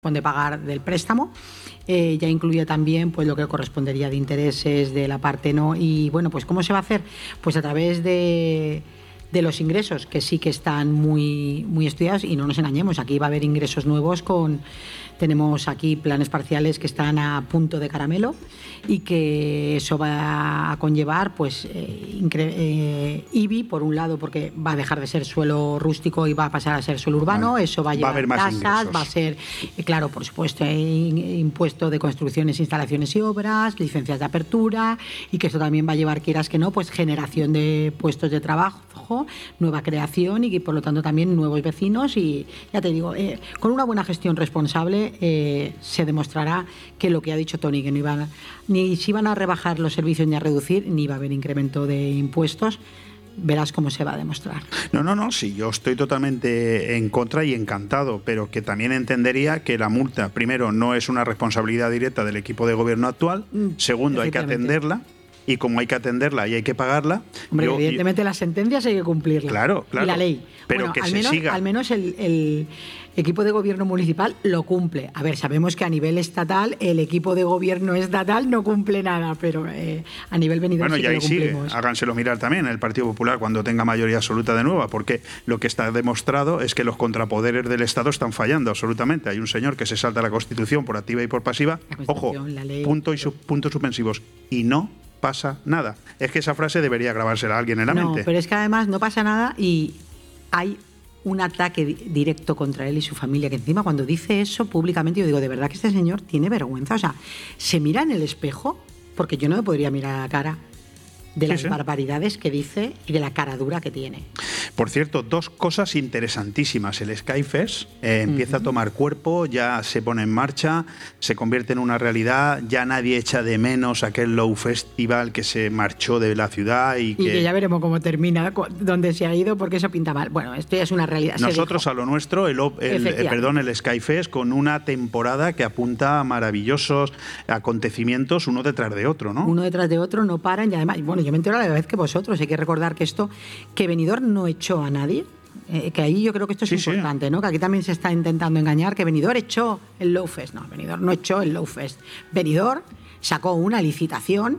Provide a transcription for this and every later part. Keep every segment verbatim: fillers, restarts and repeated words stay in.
de pagar del préstamo, eh, ya incluye también pues lo que correspondería de intereses de la parte no, y bueno, pues ¿cómo se va a hacer? Pues a través de, de los ingresos, que sí que están muy, muy estudiados, y no nos engañemos, aquí va a haber ingresos nuevos con, tenemos aquí planes parciales que están a punto de caramelo y que eso va a conllevar pues eh, incre- eh, I B I por un lado, porque va a dejar de ser suelo rústico y va a pasar a ser suelo urbano, vale. Eso va a llevar va a haber más tasas, ingresos. Va a ser, eh, claro, por supuesto, eh, impuesto de construcciones, instalaciones y obras, licencias de apertura, y que eso también va a llevar, quieras que no, pues generación de puestos de trabajo, nueva creación y que por lo tanto también nuevos vecinos, y ya te digo, eh, con una buena gestión responsable eh, se demostrará que lo que ha dicho Toni, que no iban a, ni si van a rebajar los servicios ni a reducir, ni va a haber incremento de impuestos. Verás cómo se va a demostrar. No, no, no, sí, yo estoy totalmente en contra y encantado, pero que también entendería que la multa, primero, no es una responsabilidad directa del equipo de gobierno actual, segundo, hay que atenderla. Y como hay que atenderla y hay que pagarla... Hombre, yo, evidentemente yo, las sentencias hay que cumplirlas. Claro, claro. Y la ley. Pero bueno, que al se menos, siga. Al menos el, el equipo de gobierno municipal lo cumple. A ver, sabemos que a nivel estatal el equipo de gobierno estatal no cumple nada, pero eh, a nivel venidor bueno, sí que lo ahí cumplimos. Sigue. Háganselo mirar también el Partido Popular cuando tenga mayoría absoluta de nuevo, porque lo que está demostrado es que los contrapoderes del Estado están fallando absolutamente. Hay un señor que se salta la Constitución por activa y por pasiva. Ojo, la ley, punto y sub, puntos suspensivos. Y no pasa nada. Es que esa frase debería grabársela a alguien en la no, mente. No, pero es que además no pasa nada y hay un ataque directo contra él y su familia, que encima cuando dice eso públicamente yo digo, de verdad que este señor tiene vergüenza. O sea, se mira en el espejo, porque yo no me podría mirar a la cara de las sí, sí. barbaridades que dice y de la cara dura que tiene. Por cierto, dos cosas interesantísimas. El Skyfest eh, empieza uh-huh. a tomar cuerpo, ya se pone en marcha, se convierte en una realidad, ya nadie echa de menos aquel Low Festival que se marchó de la ciudad y que... Y que ya veremos cómo termina, dónde se ha ido, porque eso pinta mal. Bueno, esto ya es una realidad. Nosotros a lo nuestro, el, el, el, perdón, el Skyfest, con una temporada que apunta a maravillosos acontecimientos uno detrás de otro, ¿no? Uno detrás de otro, no paran, y además, bueno, yo me entero a la vez que vosotros. Hay que recordar que esto, que Benidorm no echó a nadie, eh, que ahí yo creo que esto es sí, importante, sí. ¿no? Que aquí también se está intentando engañar, que Benidorm echó el Low Fest. No, Benidorm no echó el Low Fest. Benidorm sacó una licitación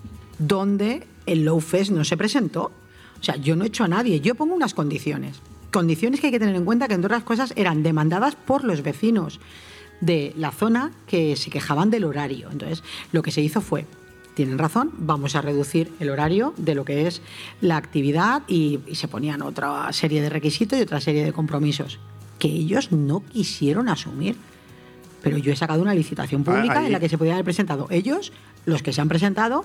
donde el Low Fest no se presentó. O sea, yo no echo a nadie, yo pongo unas condiciones. Condiciones que hay que tener en cuenta, que entre otras cosas eran demandadas por los vecinos de la zona que se quejaban del horario. Entonces, lo que se hizo fue, tienen razón, vamos a reducir el horario de lo que es la actividad, y, y se ponían otra serie de requisitos y otra serie de compromisos que ellos no quisieron asumir. Pero yo he sacado una licitación pública ah, en la que se podían haber presentado ellos, los que se han presentado,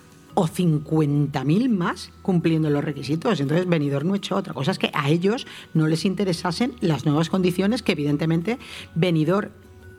o cincuenta mil más cumpliendo los requisitos. Entonces Benidorm no ha hecho otra cosa, es que a ellos no les interesasen las nuevas condiciones que evidentemente Benidorm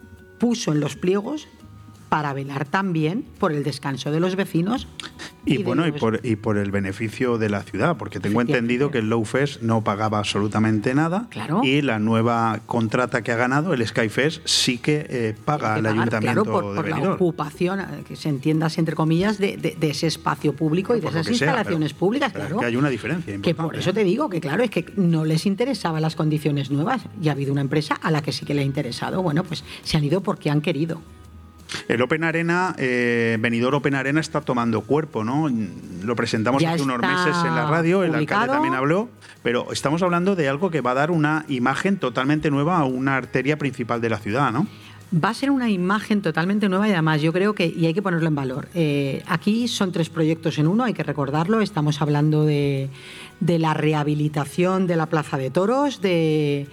puso en los pliegos para velar también por el descanso de los vecinos. Y, y bueno, los... y por, y por el beneficio de la ciudad, porque tengo entendido que el Low Fest no pagaba absolutamente nada, claro. Y la nueva contrata que ha ganado, el Skyfest, sí que eh, paga al ayuntamiento claro, por, de por Benidorm. La ocupación, que se entienda así entre comillas, de, de, de ese espacio público y de esas instalaciones sea, pero, públicas, pero claro. Es que hay una diferencia importante. Que por eso te digo que claro, es que no les interesaban las condiciones nuevas, y ha habido una empresa a la que sí que le ha interesado. Bueno, pues se han ido porque han querido. El Open Arena, eh, Benidorm Open Arena está tomando cuerpo, ¿no? Lo presentamos ya hace unos meses en la radio, el publicado. Alcalde también habló, pero estamos hablando de algo que va a dar una imagen totalmente nueva a una arteria principal de la ciudad, ¿no? Va a ser una imagen totalmente nueva, y además yo creo que, y hay que ponerlo en valor, eh, aquí son tres proyectos en uno, hay que recordarlo. Estamos hablando de, de la rehabilitación de la Plaza de Toros, de...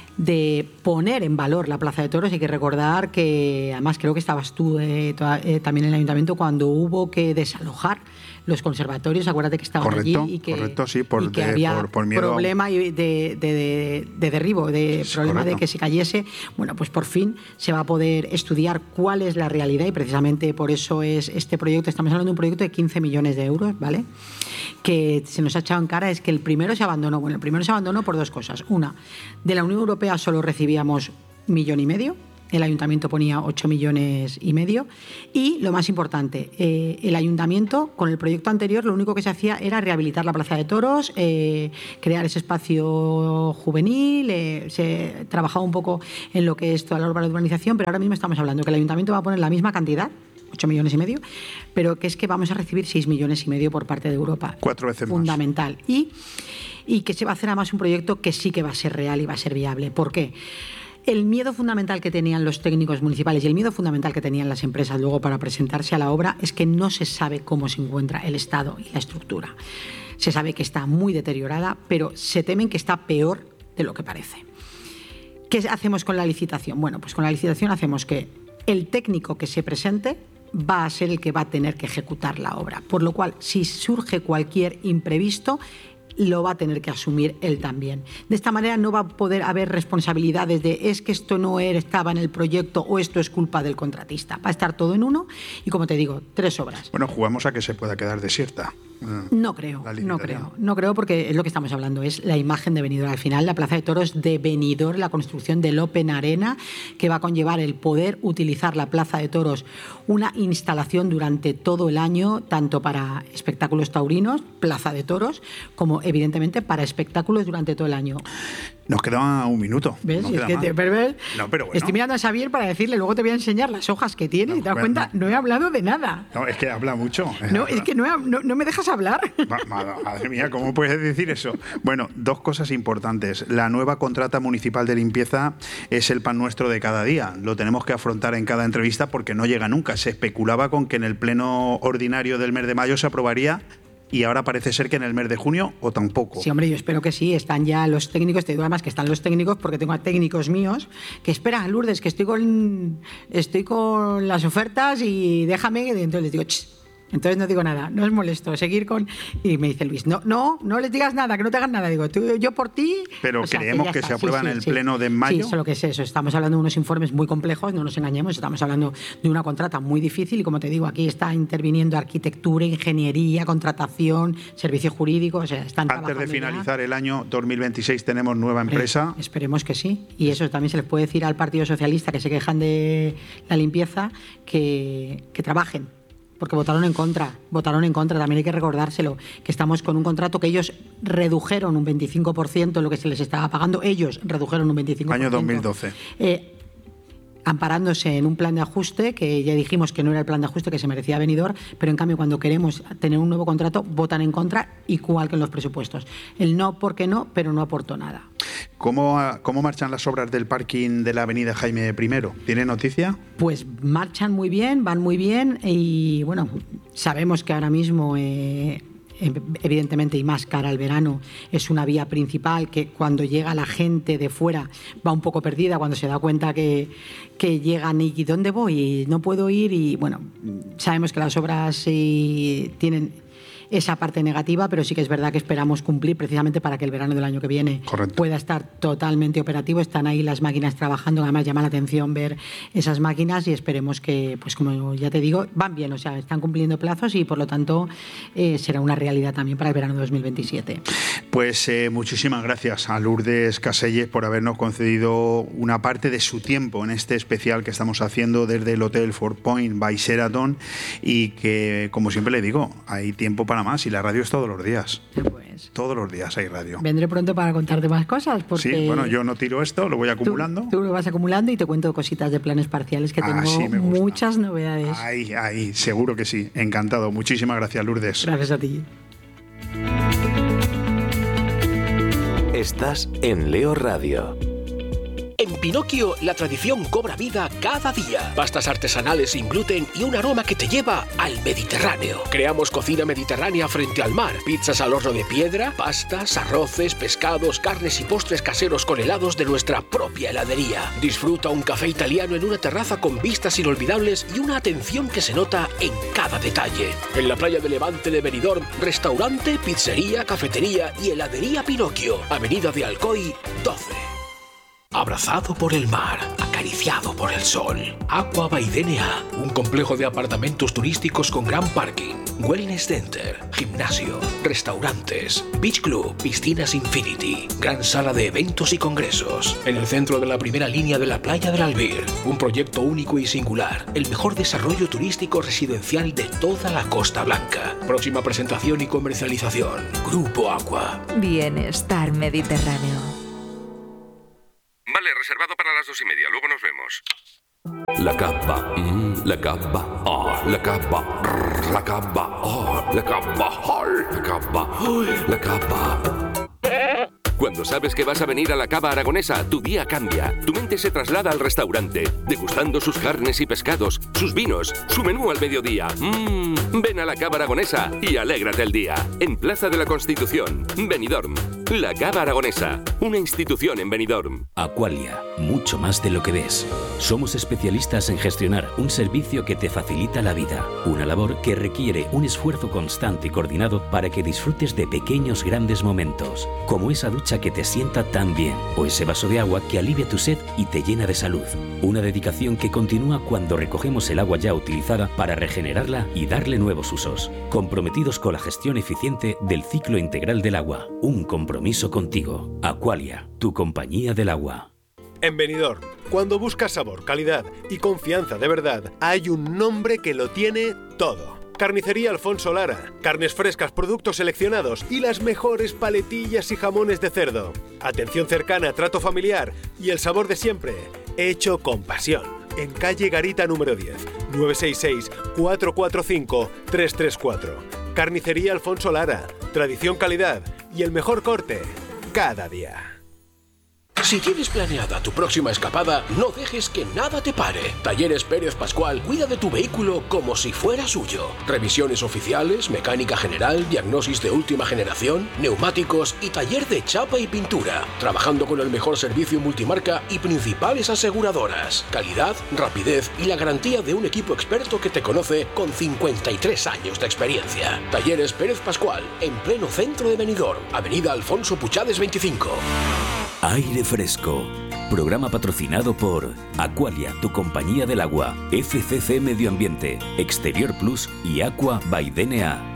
de poner en valor la Plaza de Toros. Hay que recordar que, además creo que estabas tú eh, toda, eh, también en el ayuntamiento cuando hubo que desalojar los conservatorios. Acuérdate que estaban correcto, allí y que, correcto, sí, por, y que de, había por, por miedo problema de, de, de, de derribo, de sí, problema correcto. de que se cayese. Bueno, pues por fin se va a poder estudiar cuál es la realidad, y precisamente por eso es este proyecto. Estamos hablando de un proyecto de quince millones de euros, ¿vale? Que se nos ha echado en cara es que el primero se abandonó. Bueno, el primero se abandonó por dos cosas. Una, de la Unión Europea solo recibíamos millón y medio, el ayuntamiento ponía ocho millones y medio. Y lo más importante, eh, el ayuntamiento, con el proyecto anterior, lo único que se hacía era rehabilitar la Plaza de Toros, eh, crear ese espacio juvenil, eh, se trabajaba un poco en lo que es toda la urbanización, pero ahora mismo estamos hablando que el ayuntamiento va a poner la misma cantidad, ocho millones y medio, pero que es que vamos a recibir seis millones y medio por parte de Europa. Cuatro veces Fundamental. más. Y, y que se va a hacer además un proyecto que sí que va a ser real y va a ser viable. ¿Por qué? El miedo fundamental que tenían los técnicos municipales y el miedo fundamental que tenían las empresas luego para presentarse a la obra es que no se sabe cómo se encuentra el estado y la estructura. Se sabe que está muy deteriorada, pero se temen que está peor de lo que parece. ¿Qué hacemos con la licitación? Bueno, pues con la licitación hacemos que el técnico que se presente va a ser el que va a tener que ejecutar la obra. Por lo cual, si surge cualquier imprevisto, lo va a tener que asumir él también. De esta manera no va a poder haber responsabilidades de es que esto no era, estaba en el proyecto o esto es culpa del contratista. Va a estar todo en uno y, como te digo, tres obras. Bueno, jugamos a que se pueda quedar desierta. No creo, no creo, no creo porque es lo que estamos hablando, es la imagen de Benidorm. Al final, la Plaza de Toros de Benidorm, la construcción del Open Arena, que va a conllevar el poder utilizar la Plaza de Toros, una instalación durante todo el año, tanto para espectáculos taurinos, Plaza de Toros, como evidentemente para espectáculos durante todo el año. Nos queda un minuto. ¿Ves? No es que te, pero, no, pero bueno. Estoy mirando a Xavier para decirle, luego te voy a enseñar las hojas que tiene no, y te das cuenta, no he hablado de nada. No, es que habla mucho. No, habla. es que no, no, no me dejas hablar. Madre mía, ¿cómo puedes decir eso? Bueno, dos cosas importantes. La nueva contrata municipal de limpieza es el pan nuestro de cada día. Lo tenemos que afrontar en cada entrevista porque no llega nunca. Se especulaba con que en el pleno ordinario del mes de mayo se aprobaría y ahora parece ser que en el mes de junio o tampoco. Sí, hombre, yo espero que sí. Están ya los técnicos, te digo además que están los técnicos porque tengo a técnicos míos que espera, Lourdes, que estoy con, estoy con las ofertas y déjame, y entonces les digo, ch. Entonces no digo nada, no es molesto seguir con... Y me dice Luis, no, no, no les digas nada, que no te hagan nada. Digo, tú, yo por ti... Pero o sea, creemos que, que se aprueba sí, en sí, el sí. pleno de mayo. Sí, eso lo que es eso. Estamos hablando de unos informes muy complejos, no nos engañemos, estamos hablando de una contrata muy difícil y, como te digo, aquí está interviniendo arquitectura, ingeniería, contratación, servicio jurídico, o sea, están Antes de finalizar ya. el año dos mil veintiséis tenemos nueva empresa. Eh, esperemos que sí. Y eso también se les puede decir al Partido Socialista, que se quejan de la limpieza, que, que trabajen. Porque votaron en contra, votaron en contra, también hay que recordárselo, que estamos con un contrato que ellos redujeron un veinticinco por ciento lo que se les estaba pagando, ellos redujeron un veinticinco por ciento. Año dos mil doce. Eh, amparándose en un plan de ajuste, que ya dijimos que no era el plan de ajuste que se merecía Benidorm, pero en cambio cuando queremos tener un nuevo contrato, votan en contra, igual que en los presupuestos. El no porque no, pero no aportó nada. ¿Cómo, ¿Cómo marchan las obras del parking de la avenida Jaime I? ¿Tiene noticia? Pues marchan muy bien, van muy bien y bueno, sabemos que ahora mismo... Eh, evidentemente y más cara al verano, es una vía principal que cuando llega la gente de fuera va un poco perdida, cuando se da cuenta que, que llegan y ¿dónde voy? Y no puedo ir y bueno, sabemos que las obras sí tienen esa parte negativa, pero sí que es verdad que esperamos cumplir precisamente para que el verano del año que viene Correcto. pueda estar totalmente operativo. Están ahí las máquinas trabajando, además llama la atención ver esas máquinas y esperemos que, pues como ya te digo, van bien, o sea, están cumpliendo plazos y por lo tanto eh, será una realidad también para el verano de dos mil veintisiete. Pues eh, muchísimas gracias a Lourdes Caselles por habernos concedido una parte de su tiempo en este especial que estamos haciendo desde el Hotel Four Point by Sheraton y que, como siempre le digo, hay tiempo para más y la radio es todos los días. Pues, todos los días hay radio. Vendré pronto para contarte más cosas. Porque sí, bueno, yo no tiro esto, lo voy acumulando. Tú, tú lo vas acumulando y te cuento cositas de planes parciales que tengo Así me gusta. Muchas novedades. Ahí, ahí, seguro que sí. Encantado. Muchísimas gracias, Lourdes. Gracias a ti. Estás en Leo Radio. En Pinocchio, la tradición cobra vida cada día. Pastas artesanales sin gluten y un aroma que te lleva al Mediterráneo. Creamos cocina mediterránea frente al mar. Pizzas al horno de piedra, pastas, arroces, pescados, carnes y postres caseros con helados de nuestra propia heladería. Disfruta un café italiano en una terraza con vistas inolvidables y una atención que se nota en cada detalle. En la playa de Levante de Benidorm, restaurante, pizzería, cafetería y heladería Pinocchio. Avenida de Alcoy, doce. abrazado por el mar, acariciado por el sol. Aqua by D N A, un complejo de apartamentos turísticos con gran parking, wellness center, gimnasio, restaurantes, beach club, piscinas infinity, gran sala de eventos y congresos. En el centro de la primera línea de la playa del Albir, un proyecto único y singular, el mejor desarrollo turístico residencial de toda la Costa Blanca. Próxima presentación y comercialización, Grupo Aqua. Bienestar Mediterráneo. Vale, reservado para las dos y media. Luego nos vemos. La capa, mm, la capa, oh, la capa, rrr, la capa, oh, la capa, oh, la capa, oh, la capa. Cuando sabes que vas a venir a la Cava Aragonesa, tu día cambia. Tu mente se traslada al restaurante, degustando sus carnes y pescados, sus vinos, su menú al mediodía. Mmm, ven a la Cava Aragonesa y alégrate el día. En Plaza de la Constitución, Benidorm. La Cava Aragonesa, una institución en Benidorm. Aqualia, mucho más de lo que ves. Somos especialistas en gestionar un servicio que te facilita la vida. Una labor que requiere un esfuerzo constante y coordinado para que disfrutes de pequeños grandes momentos, como esa ducha que te sienta tan bien, o ese vaso de agua que alivia tu sed y te llena de salud. Una dedicación que continúa cuando recogemos el agua ya utilizada para regenerarla y darle nuevos usos. Comprometidos con la gestión eficiente del ciclo integral del agua. Un compromiso contigo. Aqualia, tu compañía del agua. En Benidorm, cuando buscas sabor, calidad y confianza de verdad, hay un nombre que lo tiene todo. Carnicería Alfonso Lara. Carnes frescas, productos seleccionados y las mejores paletillas y jamones de cerdo. Atención cercana, trato familiar y el sabor de siempre, hecho con pasión. En calle Garita número diez, nueve seis seis, cuatro cuatro cinco, tres tres cuatro. Carnicería Alfonso Lara. Tradición, calidad y el mejor corte cada día. Si tienes planeada tu próxima escapada, no dejes que nada te pare. Talleres Pérez Pascual cuida de tu vehículo como si fuera suyo. Revisiones oficiales, mecánica general, diagnosis de última generación, neumáticos y taller de chapa y pintura. Trabajando con el mejor servicio multimarca y principales aseguradoras. Calidad, rapidez y la garantía de un equipo experto que te conoce con cincuenta y tres años de experiencia. Talleres Pérez Pascual, en pleno centro de Benidorm, Avenida Alfonso Puchades veinticinco. Aire Fresco. Programa patrocinado por Aqualia, tu compañía del agua, F C C Medio Ambiente, Exterior Plus y Aqua by D N A.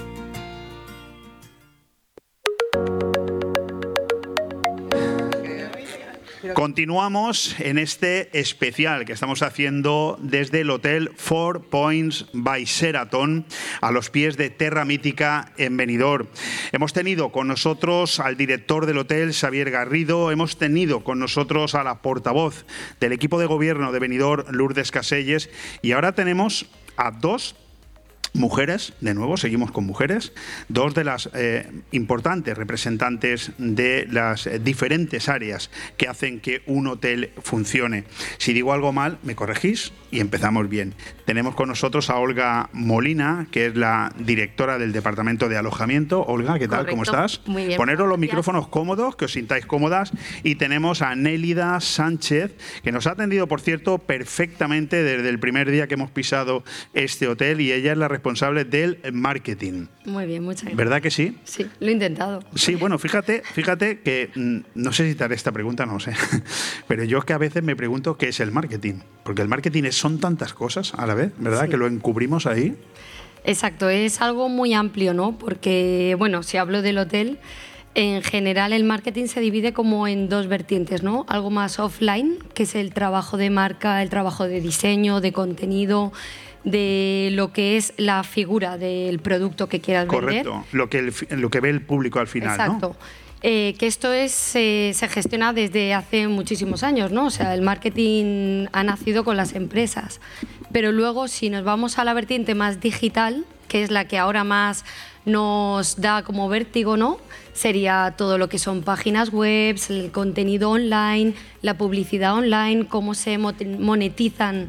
Continuamos en este especial que estamos haciendo desde el Hotel Four Points by Sheraton, a los pies de Terra Mítica en Benidorm. Hemos tenido con nosotros al director del hotel, Xavier Garrido, hemos tenido con nosotros a la portavoz del equipo de gobierno de Benidorm, Lourdes Caselles, y ahora tenemos a dos mujeres, de nuevo, seguimos con mujeres, dos de las eh, importantes representantes de las eh, diferentes áreas que hacen que un hotel funcione. Si digo algo mal, me corregís y empezamos bien. Tenemos con nosotros a Olga Molina, que es la directora del Departamento de Alojamiento. Olga, ¿qué tal? Correcto. ¿Cómo estás? Muy bien. Poneros los Gracias. micrófonos cómodos, que os sintáis cómodas. Y tenemos a Nélida Sánchez, que nos ha atendido, por cierto, perfectamente desde el primer día que hemos pisado este hotel, y ella es la responsable del marketing. Muy bien, muchas gracias. ¿Verdad que sí? Sí, lo he intentado. Sí, bueno, fíjate, fíjate que mm, no sé si te haré esta pregunta, no sé, pero yo es que a veces me pregunto qué es el marketing, porque el marketing es, son tantas cosas a la vez, ¿verdad? Sí. Que lo encubrimos ahí. Exacto, es algo muy amplio, ¿no? Porque, bueno, si hablo del hotel, en general el marketing se divide como en dos vertientes, ¿no? Algo más offline, que es el trabajo de marca, el trabajo de diseño, de contenido, de lo que es la figura del producto que quieras vender. Correcto, lo que, el, lo que ve el público al final, Exacto. ¿no? Eh, que esto es eh, se gestiona desde hace muchísimos años, ¿no? O sea, el marketing ha nacido con las empresas. Pero luego, si nos vamos a la vertiente más digital, que es la que ahora más nos da como vértigo, ¿no? Sería todo lo que son páginas web, el contenido online, la publicidad online, cómo se monetizan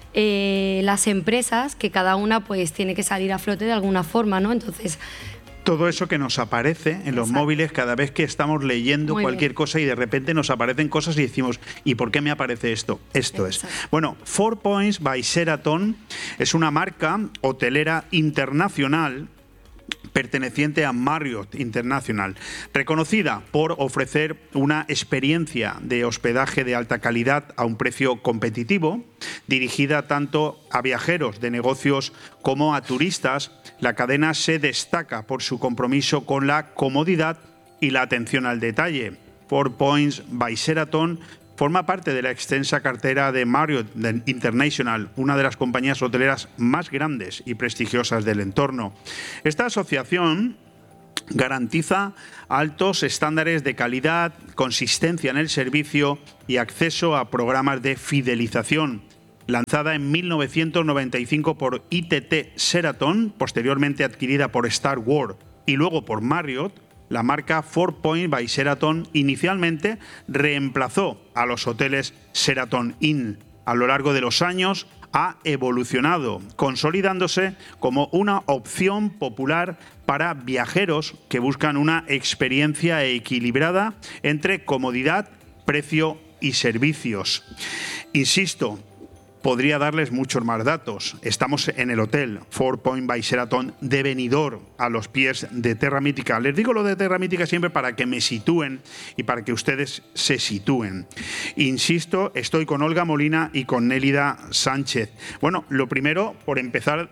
eh, las empresas, que cada una pues tiene que salir a flote de alguna forma, ¿no? Entonces, todo eso que nos aparece en los Exacto. móviles cada vez que estamos leyendo Muy cualquier bien. cosa y de repente nos aparecen cosas y decimos, ¿y por qué me aparece esto? Esto Exacto. es. Bueno, Four Points by Sheraton es una marca hotelera internacional perteneciente a Marriott International, reconocida por ofrecer una experiencia de hospedaje de alta calidad a un precio competitivo, dirigida tanto a viajeros de negocios como a turistas. La cadena se destaca por su compromiso con la comodidad y la atención al detalle. Four Points by Sheraton forma parte de la extensa cartera de Marriott International, una de las compañías hoteleras más grandes y prestigiosas del entorno. Esta asociación garantiza altos estándares de calidad, consistencia en el servicio y acceso a programas de fidelización. Lanzada en mil novecientos noventa y cinco por I T T Sheraton, posteriormente adquirida por Star World y luego por Marriott, la marca Four Points by Sheraton inicialmente reemplazó a los hoteles Sheraton Inn. A lo largo de los años ha evolucionado, consolidándose como una opción popular para viajeros que buscan una experiencia equilibrada entre comodidad, precio y servicios. Insisto, podría darles muchos más datos. Estamos en el hotel Four Points by Sheraton de Benidorm, a los pies de Terra Mítica. Les digo lo de Terra Mítica siempre para que me sitúen y para que ustedes se sitúen. Insisto, estoy con Olga Molina y con Nélida Sánchez. Bueno, lo primero, por empezar,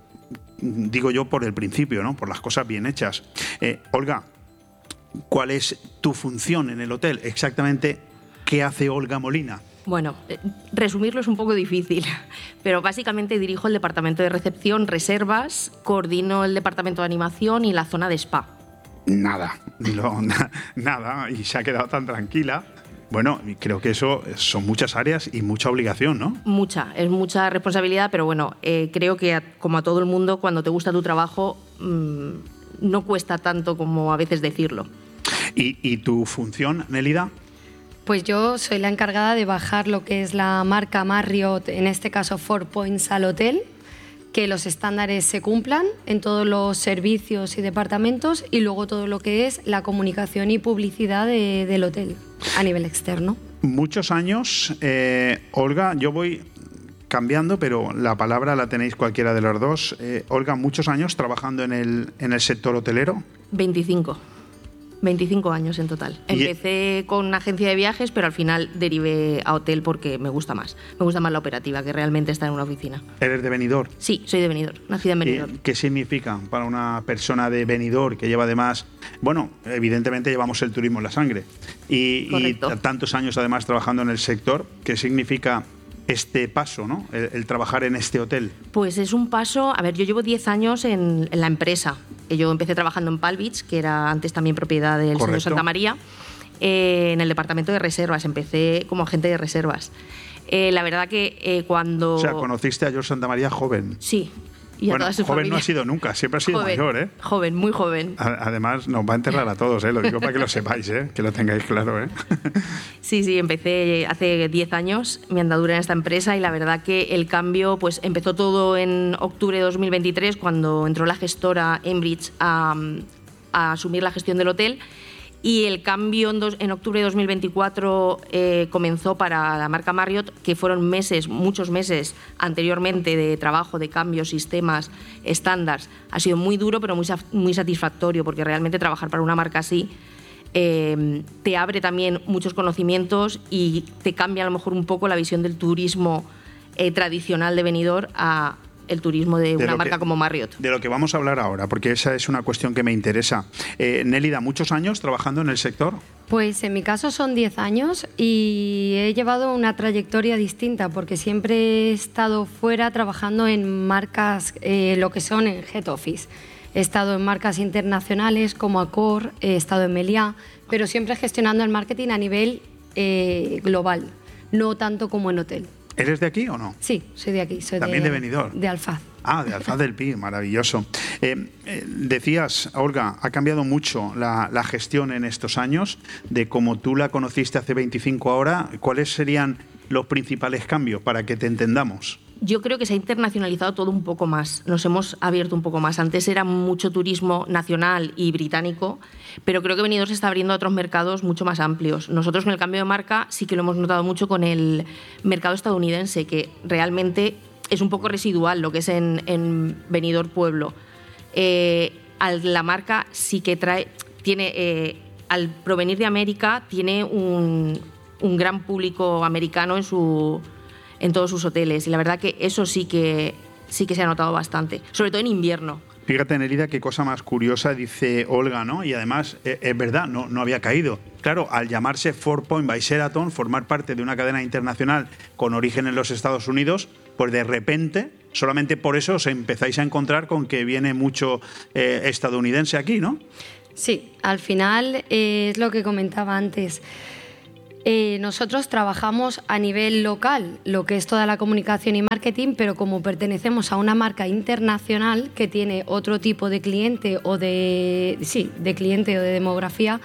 digo yo por el principio, ¿no? Por las cosas bien hechas. Eh, Olga, ¿cuál es tu función en el hotel? Exactamente, ¿qué hace Olga Molina? Bueno, resumirlo es un poco difícil, pero básicamente dirijo el departamento de recepción, reservas, coordino el departamento de animación y la zona de spa. Nada, no, na, nada, y se ha quedado tan tranquila. Bueno, creo que eso son muchas áreas y mucha obligación, ¿no? Mucha, es mucha responsabilidad, pero bueno, eh, creo que a, como a todo el mundo, cuando te gusta tu trabajo, mmm, no cuesta tanto como a veces decirlo. ¿Y, y tu función, Nélida? Pues yo soy la encargada de bajar lo que es la marca Marriott, en este caso Four Points, al hotel, que los estándares se cumplan en todos los servicios y departamentos y luego todo lo que es la comunicación y publicidad de, del hotel a nivel externo. Muchos años, eh, Olga, yo voy cambiando, pero la palabra la tenéis cualquiera de los dos. Eh, Olga, muchos años trabajando en el, en el sector hotelero. veinticinco. veinticinco años en total. Empecé con una agencia de viajes, pero al final derivé a hotel porque me gusta más. Me gusta más la operativa que realmente estar en una oficina. ¿Eres de Benidorm? Sí, soy de Benidorm, nacida en Benidorm. ¿Qué significa para una persona de Benidorm que lleva además, bueno, evidentemente llevamos el turismo en la sangre y, y tantos años además trabajando en el sector, qué significa este paso, ¿no? El, el trabajar en este hotel? Pues es un paso, a ver, yo llevo diez años en, en la empresa. Yo empecé trabajando en Palm Beach, que era antes también propiedad del Correcto. señor Santa María, eh, en el departamento de reservas. Empecé como agente de reservas. Eh, la verdad que eh, cuando... O sea, conociste a George Santa María joven. Sí. Y bueno, a toda su joven familia. no ha sido nunca, siempre ha sido joven, mayor, ¿eh? Joven, muy joven. Además, nos va a enterrar a todos, ¿eh? Lo digo para que lo sepáis, ¿eh? Que lo tengáis claro, ¿eh? Sí, sí, empecé hace diez años mi andadura en esta empresa y la verdad que el cambio pues empezó todo en octubre de dos mil veintitrés, cuando entró la gestora Enbridge a, a asumir la gestión del hotel. Y el cambio en, dos, en octubre de dos mil veinticuatro eh, comenzó para la marca Marriott, que fueron meses, muchos meses anteriormente de trabajo, de cambios, sistemas, estándares. Ha sido muy duro, pero muy, muy satisfactorio, porque realmente trabajar para una marca así eh, te abre también muchos conocimientos y te cambia a lo mejor un poco la visión del turismo eh, tradicional de Benidorm a el turismo de, de una marca que, como Marriott. De lo que vamos a hablar ahora, porque esa es una cuestión que me interesa. Eh, Nélida, ¿muchos años trabajando en el sector? Pues en mi caso son diez años y he llevado una trayectoria distinta porque siempre he estado fuera trabajando en marcas, eh, lo que son en Head Office. He estado en marcas internacionales como Accor, he estado en Meliá, pero siempre gestionando el marketing a nivel eh, global, no tanto como en hotel. ¿Eres de aquí o no? Sí, soy de aquí. Soy ¿También de, de Benidorm? De Alfaz. Ah, de Alfaz del Pi, maravilloso. Eh, eh, decías, Olga, ha cambiado mucho la, la gestión en estos años, de como tú la conociste hace veinticinco ahora. ¿Cuáles serían los principales cambios para que te entendamos? Yo creo que se ha internacionalizado todo un poco más, nos hemos abierto un poco más. Antes era mucho turismo nacional y británico, pero creo que Benidorm se está abriendo a otros mercados mucho más amplios. Nosotros con el cambio de marca sí que lo hemos notado mucho con el mercado estadounidense, que realmente es un poco residual lo que es en, en Benidorm Pueblo. Eh, al, la marca sí que trae, tiene, eh, al provenir de América, tiene un, un gran público americano en, su, en todos sus hoteles. Y la verdad que eso sí que, sí que se ha notado bastante, sobre todo en invierno. Fíjate, Nerida, qué cosa más curiosa, dice Olga, ¿no? Y además, eh, es verdad, no, no había caído. Claro, al llamarse Four Point by Sheraton, formar parte de una cadena internacional con origen en los Estados Unidos, pues de repente, solamente por eso os empezáis a encontrar con que viene mucho eh, estadounidense aquí, ¿no? Sí, al final eh, es lo que comentaba antes. Eh, nosotros trabajamos a nivel local, lo que es toda la comunicación y marketing, pero como pertenecemos a una marca internacional que tiene otro tipo de cliente o de, sí, de cliente o de demografía,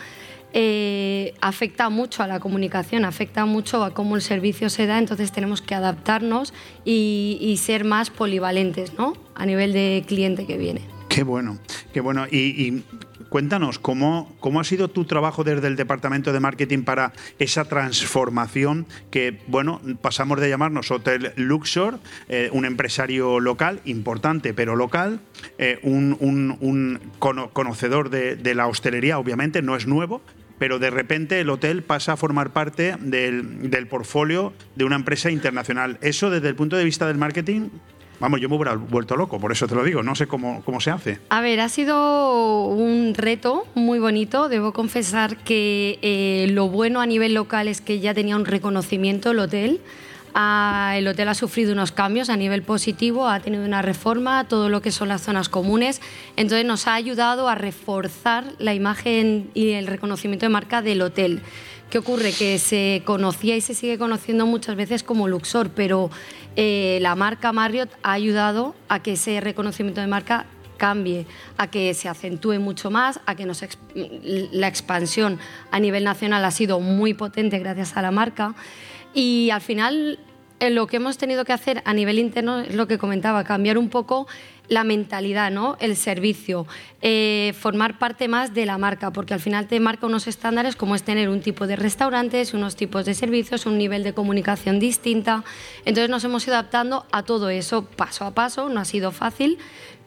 eh, afecta mucho a la comunicación, afecta mucho a cómo el servicio se da, entonces tenemos que adaptarnos y, y ser más polivalentes, ¿no? A nivel de cliente que viene. Qué bueno, qué bueno. Y, y cuéntanos, ¿cómo, ¿cómo ha sido tu trabajo desde el departamento de marketing para esa transformación que, bueno, pasamos de llamarnos Hotel Luxor, eh, un empresario local, importante pero local, eh, un, un, un conocedor de, de la hostelería, obviamente, no es nuevo, pero de repente el hotel pasa a formar parte del, del portfolio de una empresa internacional. Eso, desde el punto de vista del marketing, vamos, yo me hubiera vuelto loco, por eso te lo digo, no sé cómo, cómo se hace. A ver, ha sido un reto muy bonito. Debo confesar que eh, lo bueno a nivel local es que ya tenía un reconocimiento el hotel. Ah, el hotel ha sufrido unos cambios a nivel positivo, ha tenido una reforma, todo lo que son las zonas comunes, entonces nos ha ayudado a reforzar la imagen y el reconocimiento de marca del hotel. ¿Qué ocurre? Que se conocía y se sigue conociendo muchas veces como Luxor, pero eh, la marca Marriott ha ayudado a que ese reconocimiento de marca cambie, a que se acentúe mucho más, a que nos exp la expansión a nivel nacional ha sido muy potente gracias a la marca. Y al final eh, lo que hemos tenido que hacer a nivel interno es lo que comentaba, cambiar un poco la mentalidad, ¿no? El servicio, eh, formar parte más de la marca, porque al final te marca unos estándares como es tener un tipo de restaurantes, unos tipos de servicios, un nivel de comunicación distinta. Entonces nos hemos ido adaptando a todo eso paso a paso, no ha sido fácil,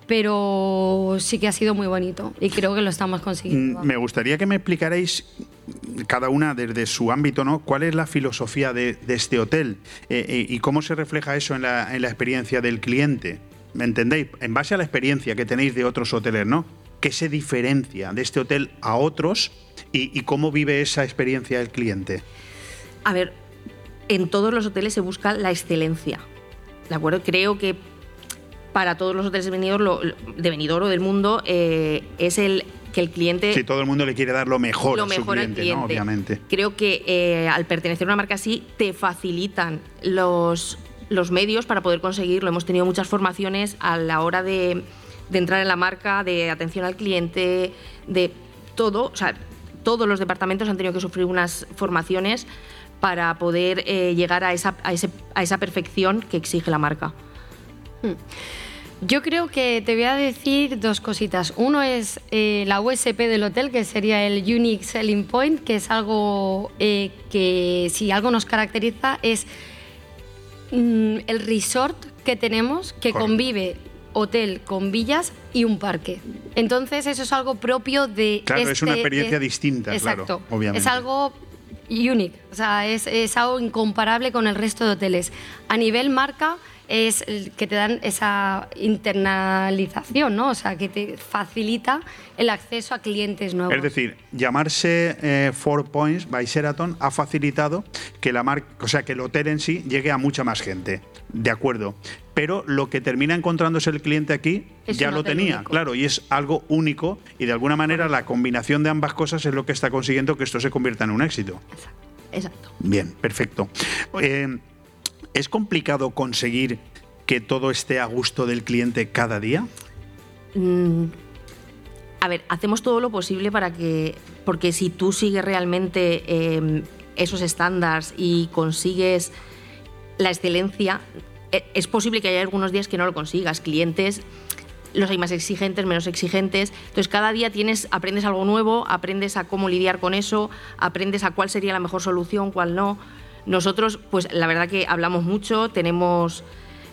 pero sí que ha sido muy bonito y creo que lo estamos consiguiendo. Me gustaría que me explicarais cada una desde su ámbito, ¿no? ¿Cuál es la filosofía de, de este hotel eh, eh, y cómo se refleja eso en la, en la experiencia del cliente? ¿Me entendéis? En base a la experiencia que tenéis de otros hoteles, ¿no? ¿Qué se diferencia de este hotel a otros y, y cómo vive esa experiencia el cliente? A ver, en todos los hoteles se busca la excelencia, ¿de acuerdo? Creo que para todos los hoteles de Benidorm, lo, de Benidorm o del mundo, eh, es el que el cliente... Sí, todo el mundo le quiere dar lo mejor lo a su mejor cliente, al cliente, ¿no? Obviamente. Creo que eh, al pertenecer a una marca así, te facilitan los, los medios para poder conseguirlo. Hemos tenido muchas formaciones a la hora de, de entrar en la marca, de atención al cliente, de todo. O sea, todos los departamentos han tenido que sufrir unas formaciones para poder eh, llegar a esa, a, ese, a esa perfección que exige la marca. Hmm. Yo creo que te voy a decir dos cositas. Uno es eh, la U S P del hotel, que sería el Unique Selling Point, que es algo eh, que, si algo nos caracteriza, es mm, el resort que tenemos, que Correcto. Convive hotel con villas y un parque. Entonces eso es algo propio de... Claro, este, es una experiencia eh, distinta, exacto, claro, obviamente. Es algo unique, o sea, es, es algo incomparable con el resto de hoteles. A nivel marca, es que te dan esa internalización, ¿no? O sea, que te facilita el acceso a clientes nuevos. Es decir, llamarse eh, Four Points by Sheraton ha facilitado que la marca, o sea, que el hotel en sí llegue a mucha más gente. De acuerdo. Pero lo que termina encontrándose el cliente aquí es ya lo tenía, único. Claro, y es algo único y de alguna manera la combinación de ambas cosas es lo que está consiguiendo que esto se convierta en un éxito. Exacto. Exacto. Bien, perfecto. Eh, ¿Es complicado conseguir que todo esté a gusto del cliente cada día? Mm, a ver, hacemos todo lo posible para que... Porque si tú sigues realmente eh, esos estándares y consigues la excelencia, es posible que haya algunos días que no lo consigas. Clientes, los hay más exigentes, menos exigentes. Entonces, cada día tienes, aprendes algo nuevo, aprendes a cómo lidiar con eso, aprendes a cuál sería la mejor solución, cuál no. Nosotros, pues la verdad que hablamos mucho, tenemos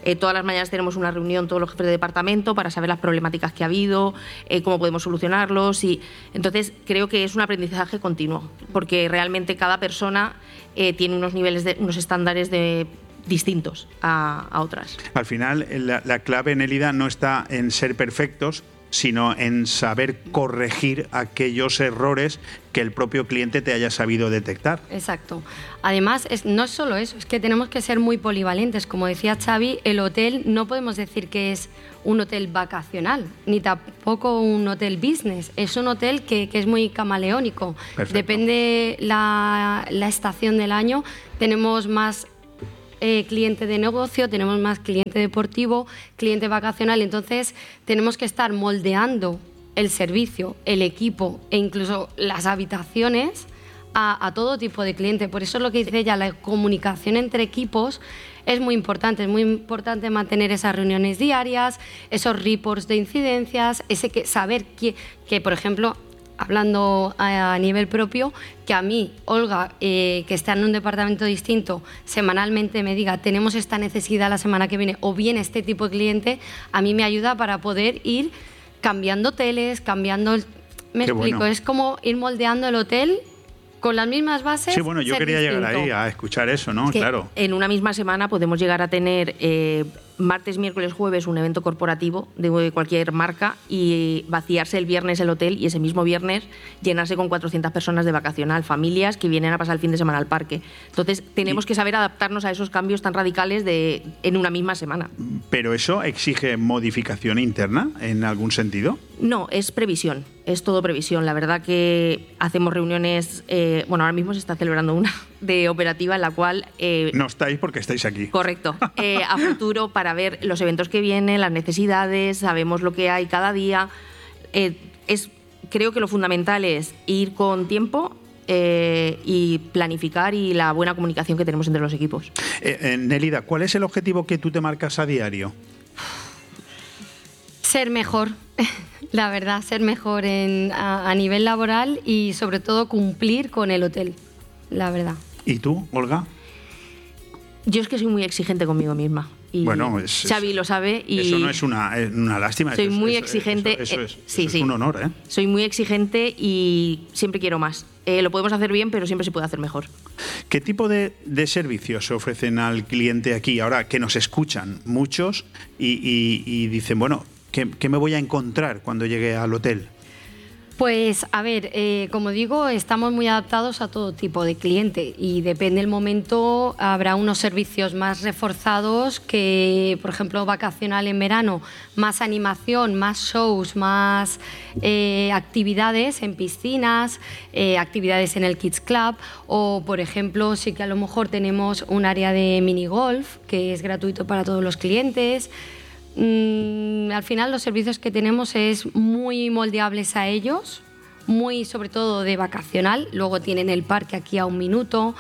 Eh, todas las mañanas tenemos una reunión, todos los jefes de departamento, para saber las problemáticas que ha habido, eh, cómo podemos solucionarlos. Y, entonces, creo que es un aprendizaje continuo, porque realmente cada persona eh, tiene unos niveles, de, unos estándares de distintos a, a otras. Al final, la, la clave, Nélida, no está en ser perfectos, sino en saber corregir aquellos errores que el propio cliente te haya sabido detectar. Exacto. Además, es, no es solo eso, es que tenemos que ser muy polivalentes. Como decía Xavi, el hotel no podemos decir que es un hotel vacacional, ni tampoco un hotel business. Es un hotel que, que es muy camaleónico. Perfecto. Depende la, la estación del año, tenemos más Eh, cliente de negocio, tenemos más cliente deportivo, cliente vacacional, entonces tenemos que estar moldeando el servicio, el equipo e incluso las habitaciones a, a todo tipo de cliente. Por eso es lo que dice ella, la comunicación entre equipos es muy importante, es muy importante mantener esas reuniones diarias, esos reports de incidencias, ese que saber que, que por ejemplo, hablando a nivel propio, que a mí, Olga, eh, que está en un departamento distinto, semanalmente me diga, tenemos esta necesidad la semana que viene, o bien este tipo de cliente, a mí me ayuda para poder ir cambiando hoteles, cambiando... El... Me Qué explico, bueno. Es como ir moldeando el hotel con las mismas bases. Sí, bueno, yo quería distinto. llegar ahí a escuchar eso, ¿no? Que Claro. En una misma semana podemos llegar a tener eh, martes, miércoles, jueves un evento corporativo de cualquier marca y vaciarse el viernes el hotel y ese mismo viernes llenarse con cuatrocientas personas de vacacional, familias que vienen a pasar el fin de semana al parque. Entonces tenemos Y- que saber adaptarnos a esos cambios tan radicales de, en una misma semana. ¿Pero eso exige modificación interna en algún sentido? No, es previsión, es todo previsión. La verdad que hacemos reuniones, eh, bueno, ahora mismo se está celebrando una de operativa en la cual... eh, No estáis porque estáis aquí. Correcto. Eh, a futuro para ver los eventos que vienen, las necesidades, sabemos lo que hay cada día. Eh, es, creo que lo fundamental es ir con tiempo eh, y planificar y la buena comunicación que tenemos entre los equipos. Eh, eh, Nélida, ¿cuál es el objetivo que tú te marcas a diario? Ser mejor, la verdad, ser mejor en, a, a nivel laboral y sobre todo cumplir con el hotel, la verdad. ¿Y tú, Olga? Yo es que soy muy exigente conmigo misma. Y Bueno, es- Xavi lo sabe y Eso no es una, es una lástima. soy eso es- muy eso- exigente. Eso, eso eh, es, sí, eso sí. es un honor, ¿eh? Soy muy exigente y siempre quiero más. Eh, lo podemos hacer bien, pero siempre se puede hacer mejor. ¿Qué tipo de, de servicios se ofrecen al cliente aquí? Ahora que nos escuchan muchos y, y- y dicen, bueno, ¿qué, qué me voy a encontrar cuando llegue al hotel? Pues a ver, eh, como digo, estamos muy adaptados a todo tipo de cliente y depende del momento, habrá unos servicios más reforzados que, por ejemplo, vacacional en verano, más animación, más shows, más eh, actividades en piscinas, eh, actividades en el Kids Club o, por ejemplo, sí que a lo mejor tenemos un área de minigolf que es gratuito para todos los clientes. Mm, al final los servicios que tenemos es muy moldeables a ellos, muy sobre todo de vacacional, luego tienen el parque aquí a un minuto,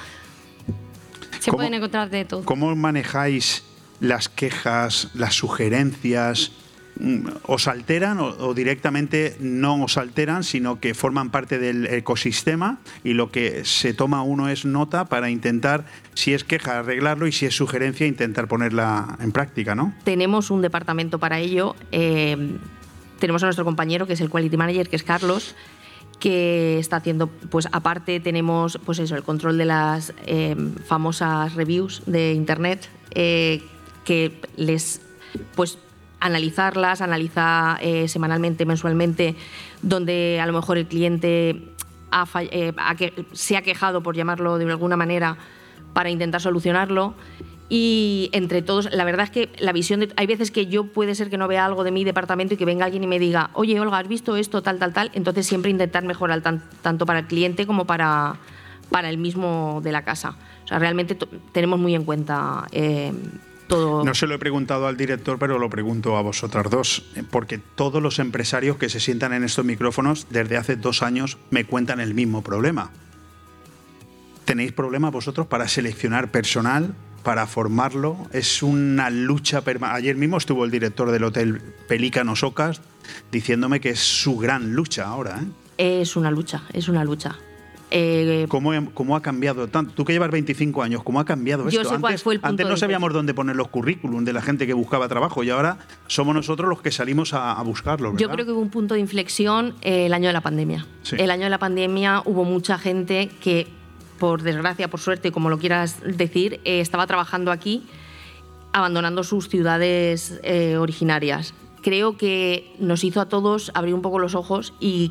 se ¿Cómo- pueden encontrar de todo. ¿Cómo manejáis las quejas, las sugerencias? Mm, ¿Os alteran o, o directamente no os alteran, sino que forman parte del ecosistema y lo que se toma uno es nota para intentar, si es queja, arreglarlo y si es sugerencia, intentar ponerla en práctica, ¿no? Tenemos un departamento para ello. eh, tenemos a nuestro compañero, que es el Quality Manager, que es Carlos, que está haciendo, pues aparte tenemos pues eso, el control de las eh, famosas reviews de Internet, eh, que les, pues analizarlas, analiza eh, semanalmente, mensualmente, donde a lo mejor el cliente ha fall- eh, ha que- se ha quejado, por llamarlo de alguna manera, para intentar solucionarlo. Y entre todos, la verdad es que la visión de, hay veces que yo puede ser que no vea algo de mi departamento y que venga alguien y me diga, oye Olga, ¿has visto esto, tal, tal, tal? Entonces siempre intentar mejorar tan- tanto para el cliente como para, para el mismo de la casa. O sea, realmente to- tenemos muy en cuenta eh, todo. No se lo he preguntado al director, pero lo pregunto a vosotras dos, porque todos los empresarios que se sientan en estos micrófonos desde hace dos años me cuentan el mismo problema. ¿Tenéis problemas vosotros para seleccionar personal, para formarlo? Es una lucha permanente. Ayer mismo estuvo el director del hotel Pelícanos Ocas diciéndome que es su gran lucha ahora, ¿eh? Es una lucha, es una lucha. Eh, ¿Cómo, ¿Cómo ha cambiado tanto? Tú que llevas veinticinco años, ¿cómo ha cambiado esto? Yo sé antes, cuál fue el punto antes no de sabíamos dónde poner los currículum de la gente que buscaba trabajo y ahora somos nosotros los que salimos a, a buscarlo, ¿verdad? Yo creo que hubo un punto de inflexión eh, el año de la pandemia. Sí. El año de la pandemia hubo mucha gente que, por desgracia, por suerte, como lo quieras decir, eh, estaba trabajando aquí abandonando sus ciudades eh, originarias. Creo que nos hizo a todos abrir un poco los ojos y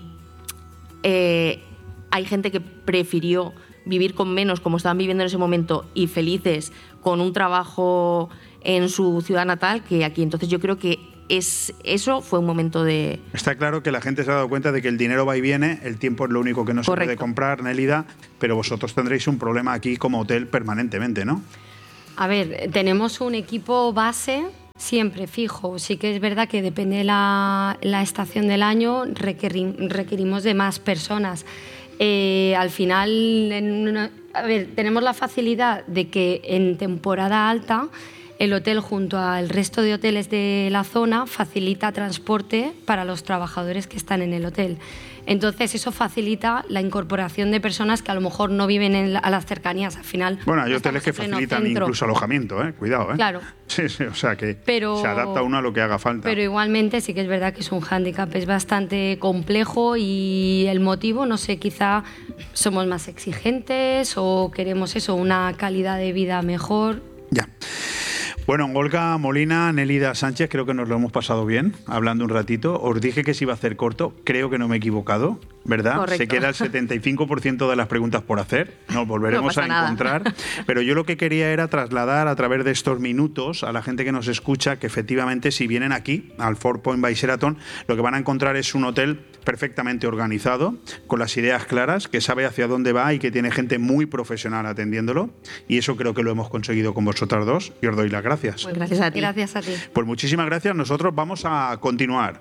eh, hay gente que prefirió vivir con menos, como estaban viviendo en ese momento, y felices con un trabajo en su ciudad natal que aquí. Entonces yo creo que es, eso fue un momento de... Está claro que la gente se ha dado cuenta de que el dinero va y viene, el tiempo es lo único que no se Correcto. puede comprar, Nélida, pero vosotros tendréis un problema aquí como hotel permanentemente, ¿no? A ver, tenemos un equipo base siempre fijo. Sí que es verdad que depende de la, la estación del año, requerim, requerimos de más personas. Eh, al final, en una, a ver, tenemos la facilidad de que en temporada alta el hotel, junto al resto de hoteles de la zona, facilita transporte para los trabajadores que están en el hotel. Entonces eso facilita la incorporación de personas que a lo mejor no viven en la, a las cercanías. Al final, bueno, hay hoteles que facilitan incluso alojamiento, ¿eh? Cuidado, ¿eh? Claro. Sí, sí, o sea que pero, se adapta uno a lo que haga falta. Pero igualmente sí que es verdad que es un hándicap, es bastante complejo y el motivo, no sé, quizá somos más exigentes o queremos eso, una calidad de vida mejor. Ya. Bueno, Olga Molina, Nélida Sánchez, creo que nos lo hemos pasado bien, hablando un ratito. Os dije que se iba a hacer corto, creo que no me he equivocado, ¿verdad? Correcto. Se queda el setenta y cinco por ciento de las preguntas por hacer, nos volveremos no a nada. encontrar. Pero yo lo que quería era trasladar a través de estos minutos a la gente que nos escucha que efectivamente si vienen aquí, al Four Point by Sheraton, lo que van a encontrar es un hotel perfectamente organizado, con las ideas claras, que sabe hacia dónde va y que tiene gente muy profesional atendiéndolo. Y eso creo que lo hemos conseguido con vosotras dos y os doy las gracias. Pues gracias a ti. Gracias a ti. Pues muchísimas gracias. Nosotros vamos a continuar.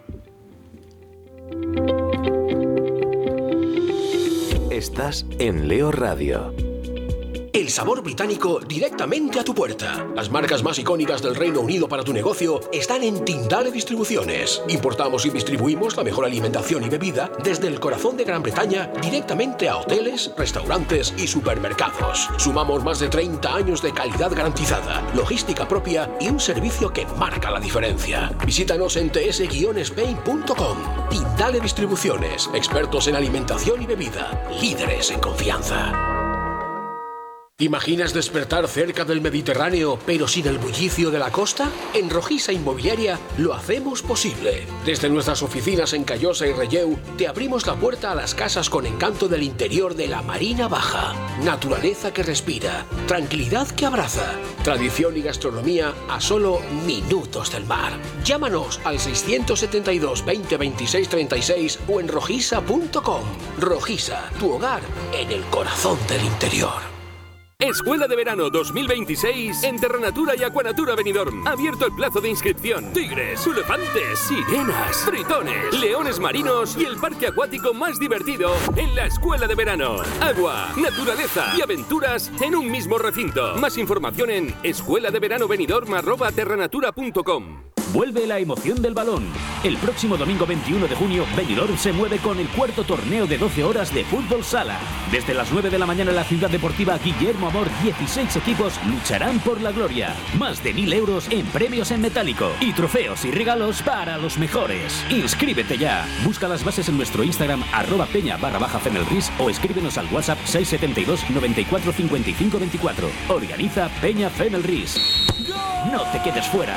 Estás en Leo Radio. El sabor británico directamente a tu puerta. Las marcas más icónicas del Reino Unido para tu negocio están en Tindale Distribuciones. Importamos y distribuimos la mejor alimentación y bebida desde el corazón de Gran Bretaña directamente a hoteles, restaurantes y supermercados. Sumamos más de treinta años de calidad garantizada, logística propia y un servicio que marca la diferencia. Visítanos en t s guion spain punto com. Tindale Distribuciones, expertos en alimentación y bebida, líderes en confianza. ¿Imaginas despertar cerca del Mediterráneo, pero sin el bullicio de la costa? En Rojisa Inmobiliaria lo hacemos posible. Desde nuestras oficinas en Callosa y Relleu, te abrimos la puerta a las casas con encanto del interior de la Marina Baja. Naturaleza que respira, tranquilidad que abraza, tradición y gastronomía a solo minutos del mar. Llámanos al seiscientos setenta y dos, veinte, veintiséis, treinta y seis o en rojisa punto com. Rojisa, tu hogar en el corazón del interior. Escuela de Verano dos mil veintiséis en Terranatura y Aquanatura Benidorm. Abierto el plazo de inscripción. Tigres, elefantes, sirenas, tritones, leones marinos y el parque acuático más divertido en la Escuela de Verano. Agua, naturaleza y aventuras en un mismo recinto. Más información en escuela de verano benidorm arroba terranatura punto com. Vuelve la emoción del balón. El próximo domingo veintiuno de junio, Benidorm se mueve con el cuarto torneo de doce horas de fútbol sala. Desde las nueve de la mañana en la Ciudad Deportiva Guillermo Amor, dieciséis equipos lucharán por la gloria. Más de mil euros en premios en metálico y trofeos y regalos para los mejores. Inscríbete ya. Busca las bases en nuestro Instagram, arroba peña barra baja Fenelris o escríbenos al WhatsApp seis siete dos, noventa y cuatro, cincuenta y cinco veinticuatro. Organiza Peña Fenelris. No te quedes fuera.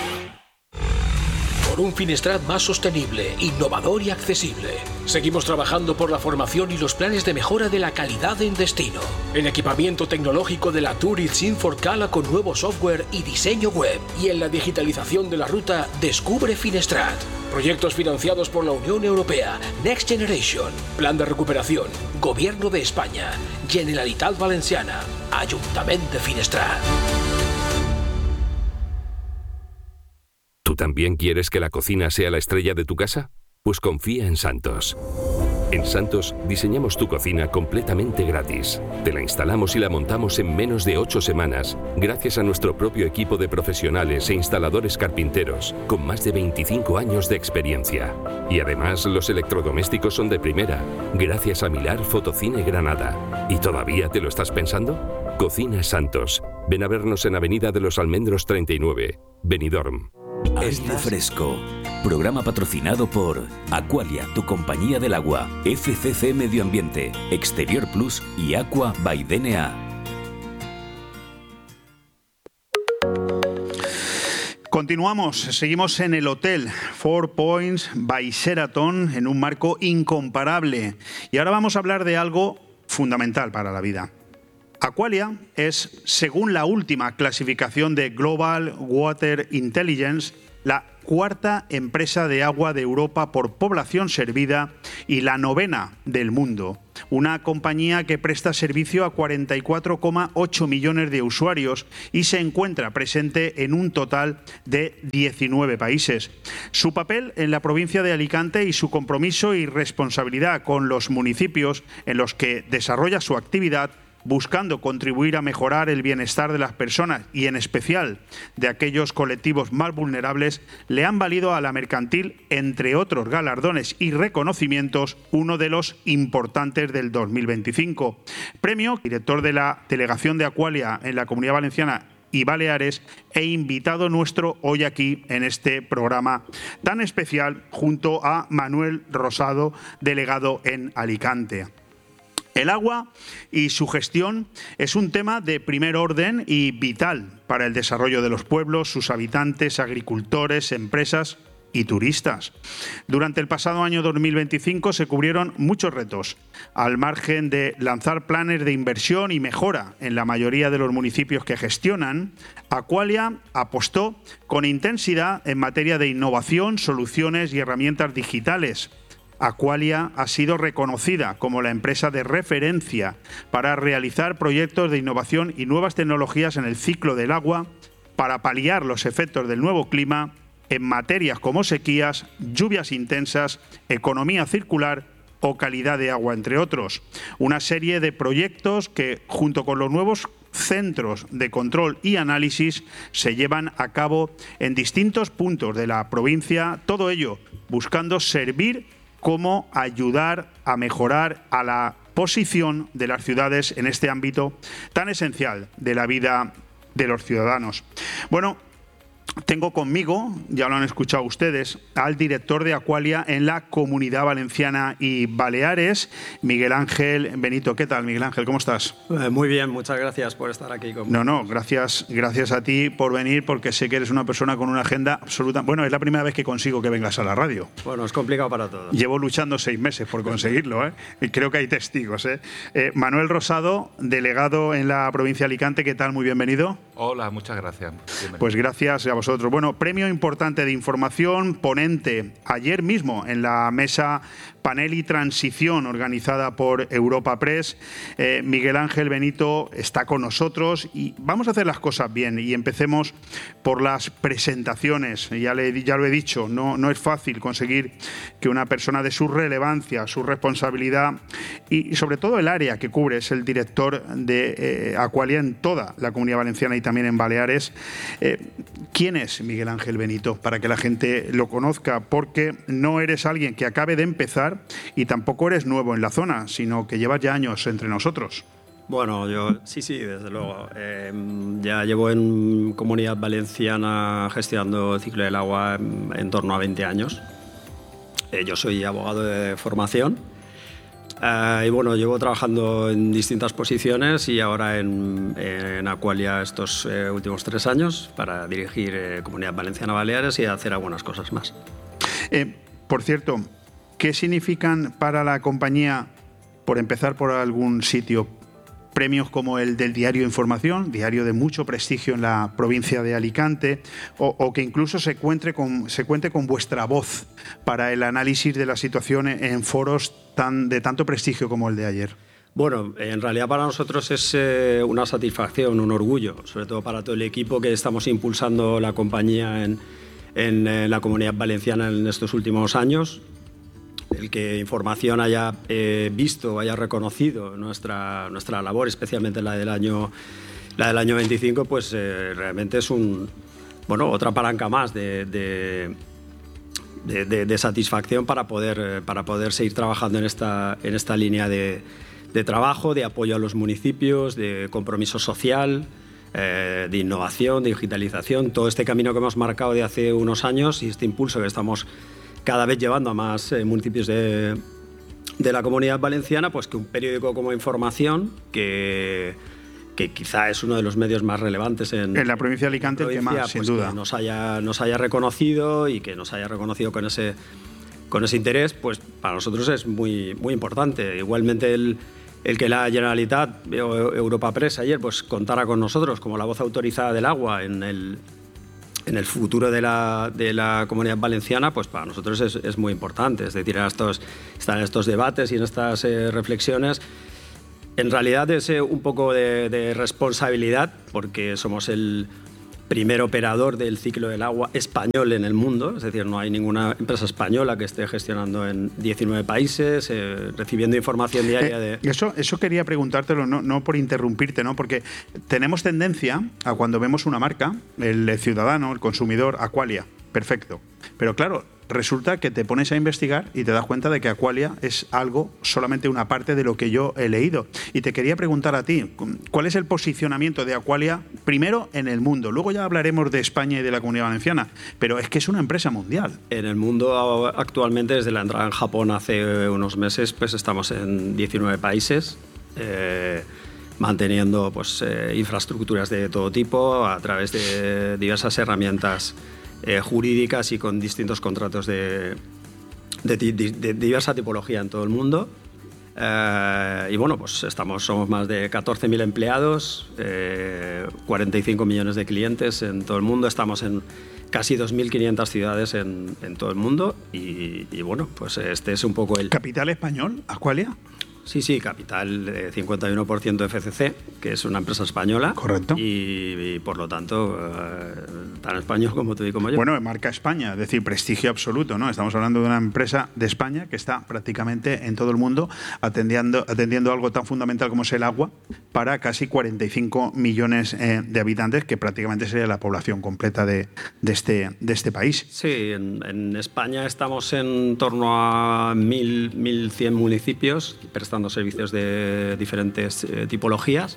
Por un Finestrat más sostenible, innovador y accesible. Seguimos trabajando por la formación y los planes de mejora de la calidad en destino. En equipamiento tecnológico de la Tourist Inforcala con nuevo software y diseño web. Y en la digitalización de la ruta Descubre Finestrat. Proyectos financiados por la Unión Europea, Next Generation, Plan de Recuperación, Gobierno de España, Generalitat Valenciana, Ayuntamiento de Finestrat. ¿Tú también quieres que la cocina sea la estrella de tu casa? Pues confía en Santos. En Santos diseñamos tu cocina completamente gratis. Te la instalamos y la montamos en menos de ocho semanas, gracias a nuestro propio equipo de profesionales e instaladores carpinteros, con más de veinticinco años de experiencia. Y además los electrodomésticos son de primera, gracias a Milar Fotocine Granada. ¿Y todavía te lo estás pensando? Cocina Santos. Ven a vernos en Avenida de los Almendros treinta y nueve, Benidorm. Aire Fresco. Programa patrocinado por Aqualia, tu compañía del agua, F C C Medio Ambiente, Exterior Plus y Aqua by D N A. Continuamos, seguimos en el hotel Four Points by Sheraton en un marco incomparable. Y ahora vamos a hablar de algo fundamental para la vida. Aqualia es, según la última clasificación de Global Water Intelligence, la cuarta empresa de agua de Europa por población servida y la novena del mundo. Una compañía que presta servicio a cuarenta y cuatro coma ocho millones de usuarios y se encuentra presente en un total de diecinueve países. Su papel en la provincia de Alicante y su compromiso y responsabilidad con los municipios en los que desarrolla su actividad, buscando contribuir a mejorar el bienestar de las personas y en especial de aquellos colectivos más vulnerables, le han valido a la mercantil, entre otros galardones y reconocimientos, uno de los importantes del dos mil veinticinco. Premio, director de la Delegación de Aqualia en la Comunidad Valenciana y Baleares, e invitado nuestro hoy aquí en este programa tan especial junto a Manuel Rosado, delegado en Alicante. El agua y su gestión es un tema de primer orden y vital para el desarrollo de los pueblos, sus habitantes, agricultores, empresas y turistas. Durante el pasado año dos mil veinticinco se cubrieron muchos retos, al margen de lanzar planes de inversión y mejora en la mayoría de los municipios que gestionan. Aqualia apostó con intensidad en materia de innovación, soluciones y herramientas digitales. Aqualia ha sido reconocida como la empresa de referencia para realizar proyectos de innovación y nuevas tecnologías en el ciclo del agua para paliar los efectos del nuevo clima en materias como sequías, lluvias intensas, economía circular o calidad de agua, entre otros. Una serie de proyectos que, junto con los nuevos centros de control y análisis, se llevan a cabo en distintos puntos de la provincia, todo ello buscando servir cómo ayudar a mejorar a la posición de las ciudades en este ámbito tan esencial de la vida de los ciudadanos. Bueno, tengo conmigo, ya lo han escuchado ustedes, al director de Aqualia en la Comunidad Valenciana y Baleares, Miguel Ángel Benito. ¿Qué tal, Miguel Ángel? ¿Cómo estás? Eh, muy bien, muchas gracias por estar aquí conmigo. No, no, gracias, gracias a ti por venir, porque sé que eres una persona con una agenda absoluta. Bueno, es la primera vez que consigo que vengas a la radio. Bueno, es complicado para todos. Llevo luchando seis meses por conseguirlo, ¿eh? Y creo que hay testigos, ¿eh? Eh, Manuel Rosado, delegado en la provincia de Alicante. ¿Qué tal? Muy bienvenido. Hola, muchas gracias. Bienvenido. Pues gracias a vosotros. Bueno, premio importante de información, ponente ayer mismo en la mesa Panel y Transición organizada por Europa Press. Eh, Miguel Ángel Benito está con nosotros y vamos a hacer las cosas bien y empecemos por las presentaciones. Ya, le, ya lo he dicho, no, no es fácil conseguir que una persona de su relevancia, su responsabilidad y, y sobre todo el área que cubre, es el director de eh, Aqualia en toda la Comunidad Valenciana y también en Baleares. Eh, ¿Quién es Miguel Ángel Benito? Para que la gente lo conozca, porque no eres alguien que acabe de empezar y tampoco eres nuevo en la zona, sino que llevas ya años entre nosotros. Bueno, yo sí, sí, desde luego. Eh, ya llevo en Comunidad Valenciana gestionando el ciclo del agua en, en torno a veinte años. Eh, yo soy abogado de formación. Uh, y bueno, llevo trabajando en distintas posiciones y ahora en, en Aqualia estos eh, últimos tres años para dirigir eh, Comunidad Valenciana Baleares y hacer algunas cosas más. Eh, por cierto, ¿qué significan para la compañía, por empezar por algún sitio, premios como el del Diario Información, diario de mucho prestigio en la provincia de Alicante, o, o que incluso se cuente, con, se cuente con vuestra voz para el análisis de la situación en foros tan, de tanto prestigio como el de ayer? Bueno, en realidad para nosotros es eh, una satisfacción, un orgullo, sobre todo para todo el equipo que estamos impulsando la compañía en, en, en la Comunidad Valenciana en estos últimos años. el que información haya eh, visto, haya reconocido nuestra, nuestra labor, especialmente la del año, la del año veinticinco, pues eh, realmente es un, bueno, otra palanca más de, de, de, de, de satisfacción para poder, para poder seguir trabajando en esta, en esta línea de, de trabajo, de apoyo a los municipios, de compromiso social, eh, de innovación, de digitalización, todo este camino que hemos marcado de hace unos años y este impulso que estamos cada vez llevando a más eh, municipios de, de la Comunidad Valenciana, pues que un periódico como Información, que, que quizá es uno de los medios más relevantes en, en la provincia de Alicante, el que más, sin pues duda. Que nos haya, nos haya reconocido y que nos haya reconocido con ese, con ese interés, pues para nosotros es muy, muy importante. Igualmente el, el que la Generalitat o Europa Press ayer pues contara con nosotros como la voz autorizada del agua en el en el futuro de la, de la Comunidad Valenciana, pues para nosotros es, es muy importante. Es decir, estos, están en estos debates y en estas eh, reflexiones. En realidad es eh, un poco de, de responsabilidad, porque somos el primer operador del ciclo del agua español en el mundo. Es decir, no hay ninguna empresa española que esté gestionando en diecinueve países, eh, recibiendo información diaria de... Eh, eso, eso quería preguntártelo, no, no por interrumpirte, ¿no? Porque tenemos tendencia a cuando vemos una marca, el ciudadano, el consumidor, Aqualia, perfecto. Pero claro, resulta que te pones a investigar y te das cuenta de que Aqualia es algo, solamente una parte de lo que yo he leído. Y te quería preguntar a ti, ¿cuál es el posicionamiento de Aqualia primero en el mundo? Luego ya hablaremos de España y de la Comunidad Valenciana, pero es que es una empresa mundial. En el mundo actualmente, desde la entrada en Japón hace unos meses, pues estamos en diecinueve países, eh, manteniendo pues, eh, infraestructuras de todo tipo a través de diversas herramientas Eh, jurídicas y con distintos contratos de, de, de, de diversa tipología en todo el mundo. Eh, y bueno, pues estamos, somos más de catorce mil empleados, eh, cuarenta y cinco millones de clientes en todo el mundo. Estamos en casi dos mil quinientas ciudades en, en todo el mundo. Y, y bueno, pues este es un poco el... ¿Capital español, Aqualia? Sí, sí, capital eh, cincuenta y uno por ciento F C C, que es una empresa española. Correcto. Y, y por lo tanto, eh, tan español como tú y como yo. Bueno, marca España, es decir, prestigio absoluto, ¿no? Estamos hablando de una empresa de España que está prácticamente en todo el mundo atendiendo, atendiendo algo tan fundamental como es el agua para casi cuarenta y cinco millones eh, de habitantes, que prácticamente sería la población completa de, de, este, de este país. Sí, en, en España estamos en torno a mil cien municipios, prestando servicios de diferentes eh, tipologías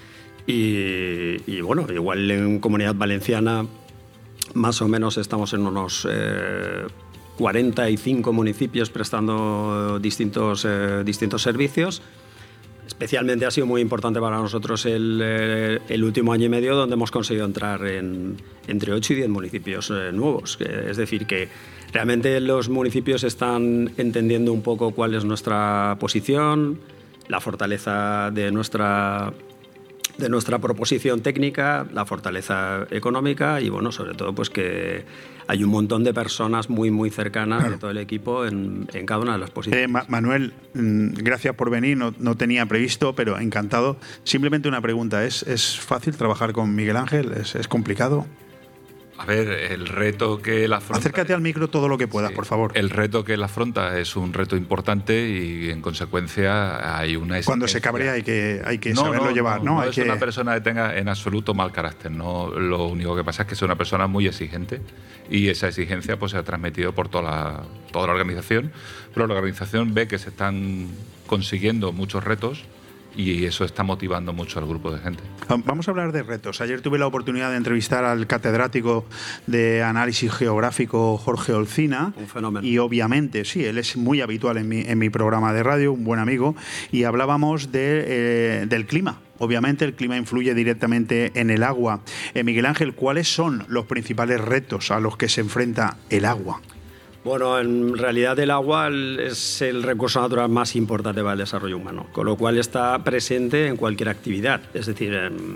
y, y bueno, igual en Comunidad Valenciana más o menos estamos en unos eh, cuarenta y cinco municipios prestando distintos, eh, distintos servicios. Especialmente ha sido muy importante para nosotros el, eh, el último año y medio, donde hemos conseguido entrar en entre ocho y diez municipios eh, nuevos. Es decir, que realmente los municipios están entendiendo un poco cuál es nuestra posición, la fortaleza de nuestra, de nuestra proposición técnica, la fortaleza económica y, bueno, sobre todo, pues que hay un montón de personas muy, muy cercanas claro. de todo el equipo en, en cada una de las posiciones. Eh, Ma Manuel, gracias por venir, no, no tenía previsto, pero encantado. Simplemente una pregunta, ¿es, es fácil trabajar con Miguel Ángel? ¿Es, es complicado? A ver, el reto que él afronta... Acércate al micro todo lo que puedas, sí, por favor. El reto que él afronta es un reto importante y, en consecuencia, hay una exigencia. Cuando se cabrea hay que, hay que no, saberlo no, llevar, ¿no? No, no hay es que... una persona que tenga en absoluto mal carácter, ¿no? Lo único que pasa es que es una persona muy exigente y esa exigencia pues, se ha transmitido por toda la, toda la organización, pero la organización ve que se están consiguiendo muchos retos y eso está motivando mucho al grupo de gente. Vamos a hablar de retos. Ayer tuve la oportunidad de entrevistar al catedrático de análisis geográfico Jorge Olcina. Un fenómeno. Y obviamente, sí, él es muy habitual en mi, en mi programa de radio, un buen amigo, y hablábamos de, eh, del clima. Obviamente el clima influye directamente en el agua. Eh, Miguel Ángel, ¿cuáles son los principales retos a los que se enfrenta el agua? Bueno, en realidad el agua es el recurso natural más importante para el desarrollo humano, con lo cual está presente en cualquier actividad, es decir,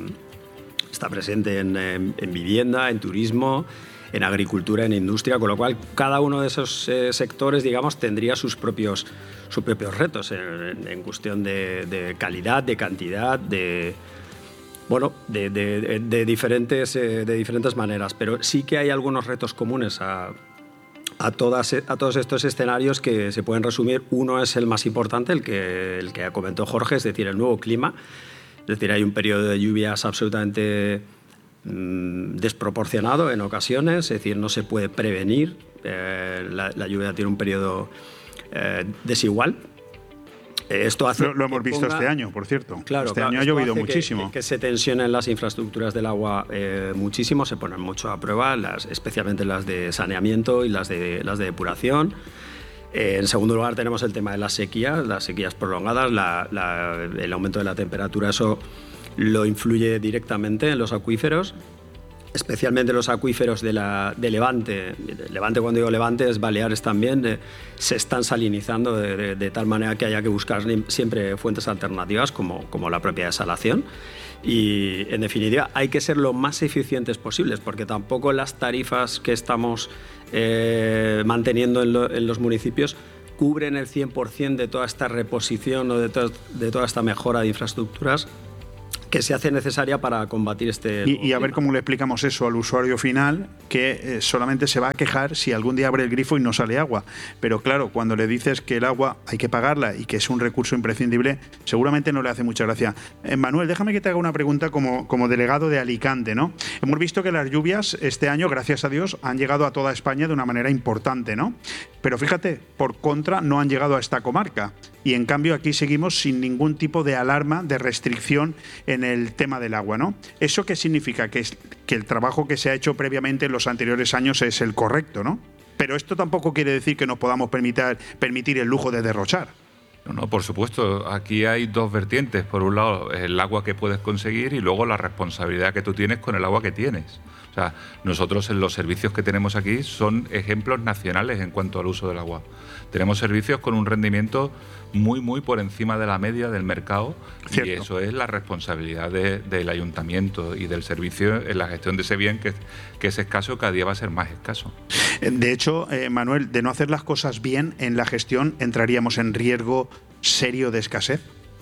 está presente en, en vivienda, en turismo, en agricultura, en industria, con lo cual cada uno de esos eh, sectores, digamos, tendría sus propios, sus propios retos en, en cuestión de, de calidad, de cantidad, de... Bueno, de, de, de, diferentes, eh, de diferentes maneras, pero sí que hay algunos retos comunes a a, todas, a todos estos escenarios que se pueden resumir. Uno es el más importante, el que, el que comentó Jorge, es decir, el nuevo clima. Es decir, hay un periodo de lluvias absolutamente mmm, desproporcionado en ocasiones, es decir, no se puede prevenir. Eh, la, la lluvia tiene un periodo eh, desigual. Esto hace lo, lo hemos visto ponga, este año, por cierto. Claro, este claro, año ha llovido que, muchísimo. Que, que se tensionen las infraestructuras del agua eh, muchísimo, se ponen mucho a prueba, las, especialmente las de saneamiento y las de, las de depuración. Eh, en segundo lugar tenemos el tema de las sequías, las sequías prolongadas, la, la, el aumento de la temperatura, eso lo influye directamente en los acuíferos. Especialmente los acuíferos de, la, de Levante. Levante, cuando digo Levante, es Baleares también, eh, se están salinizando de, de, de tal manera que haya que buscar siempre fuentes alternativas como, como la propia desalación. Y, en definitiva, hay que ser lo más eficientes posibles, porque tampoco las tarifas que estamos eh, manteniendo en, lo, en los municipios cubren el cien por cien de toda esta reposición o de, to de toda esta mejora de infraestructuras que se hace necesaria para combatir este... Y, y a ver cómo le explicamos eso al usuario final, que eh, solamente se va a quejar si algún día abre el grifo y no sale agua. Pero claro, cuando le dices que el agua hay que pagarla y que es un recurso imprescindible, seguramente no le hace mucha gracia. Eh, Manuel, déjame que te haga una pregunta como, como delegado de Alicante, ¿no? Hemos visto que las lluvias este año, gracias a Dios, han llegado a toda España de una manera importante, ¿no? Pero fíjate, por contra, no han llegado a esta comarca. Y en cambio aquí seguimos sin ningún tipo de alarma, de restricción en el tema del agua, ¿no? ¿Eso qué significa? Que, es, que el trabajo que se ha hecho previamente en los anteriores años es el correcto, ¿no? Pero esto tampoco quiere decir que nos podamos permitir, permitir el lujo de derrochar. No, no, por supuesto. Aquí hay dos vertientes. Por un lado, el agua que puedes conseguir y luego la responsabilidad que tú tienes con el agua que tienes. O sea, nosotros en los servicios que tenemos aquí son ejemplos nacionales en cuanto al uso del agua. Tenemos servicios con un rendimiento muy, muy por encima de la media del mercado. Cierto. Y eso es la responsabilidad de, del ayuntamiento y del servicio en la gestión de ese bien que, que es escaso, cada día va a ser más escaso. De hecho, eh, Manuel, de no hacer las cosas bien en la gestión, ¿entraríamos en riesgo serio de escasez?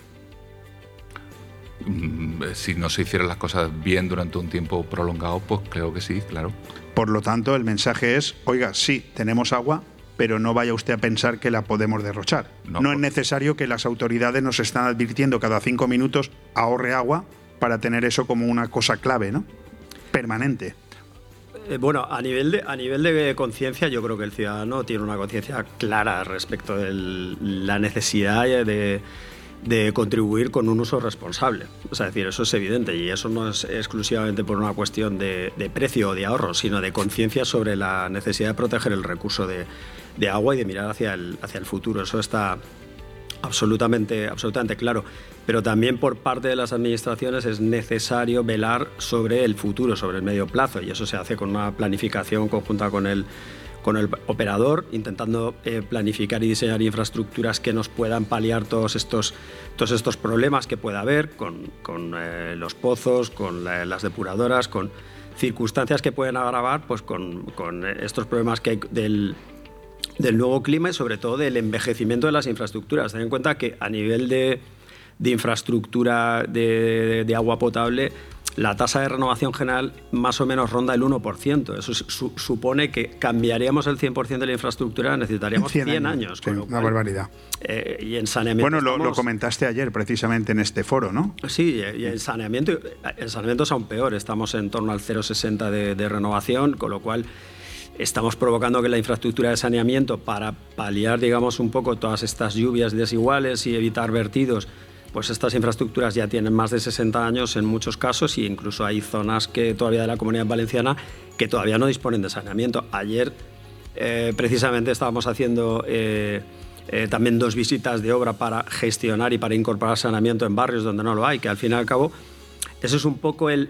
Si no se hicieran las cosas bien durante un tiempo prolongado, pues creo que sí, claro. Por lo tanto, el mensaje es, oiga, sí, tenemos agua, pero no vaya usted a pensar que la podemos derrochar. No, no por... es necesario que las autoridades nos están advirtiendo cada cinco minutos, ahorre agua, para tener eso como una cosa clave, ¿no? Permanente. Eh, bueno, a nivel de, a nivel de conciencia, yo creo que el ciudadano tiene una conciencia clara respecto de la necesidad de... de contribuir con un uso responsable. O sea, es decir, eso es evidente y eso no es exclusivamente por una cuestión de, de precio o de ahorro, sino de conciencia sobre la necesidad de proteger el recurso de, de agua y de mirar hacia el, hacia el futuro. Eso está absolutamente, absolutamente claro. Pero también por parte de las administraciones es necesario velar sobre el futuro, sobre el medio plazo, y eso se hace con una planificación conjunta con el con el operador, intentando eh, planificar y diseñar infraestructuras que nos puedan paliar todos estos, todos estos problemas que pueda haber con, con eh, los pozos, con la, las depuradoras, con circunstancias que pueden agravar pues, con, con estos problemas que hay del, del nuevo clima y sobre todo del envejecimiento de las infraestructuras. Ten en cuenta que a nivel de, de infraestructura de, de agua potable, la tasa de renovación general más o menos ronda el uno por ciento. Eso su, supone que cambiaríamos el cien por ciento de la infraestructura, necesitaríamos cien, cien años. Sí, una cual, barbaridad. Eh, y en saneamiento bueno, lo, estamos... lo comentaste ayer precisamente en este foro, ¿no? Sí, y en saneamiento, en saneamiento es aún peor. Estamos en torno al cero coma sesenta de, de renovación, con lo cual estamos provocando que la infraestructura de saneamiento, para paliar, digamos, un poco todas estas lluvias desiguales y evitar vertidos, pues estas infraestructuras ya tienen más de sesenta años en muchos casos, y incluso hay zonas que todavía de la Comunidad Valenciana que todavía no disponen de saneamiento. Ayer eh, precisamente estábamos haciendo eh, eh, también dos visitas de obra para gestionar y para incorporar saneamiento en barrios donde no lo hay, que al fin y al cabo eso es un poco el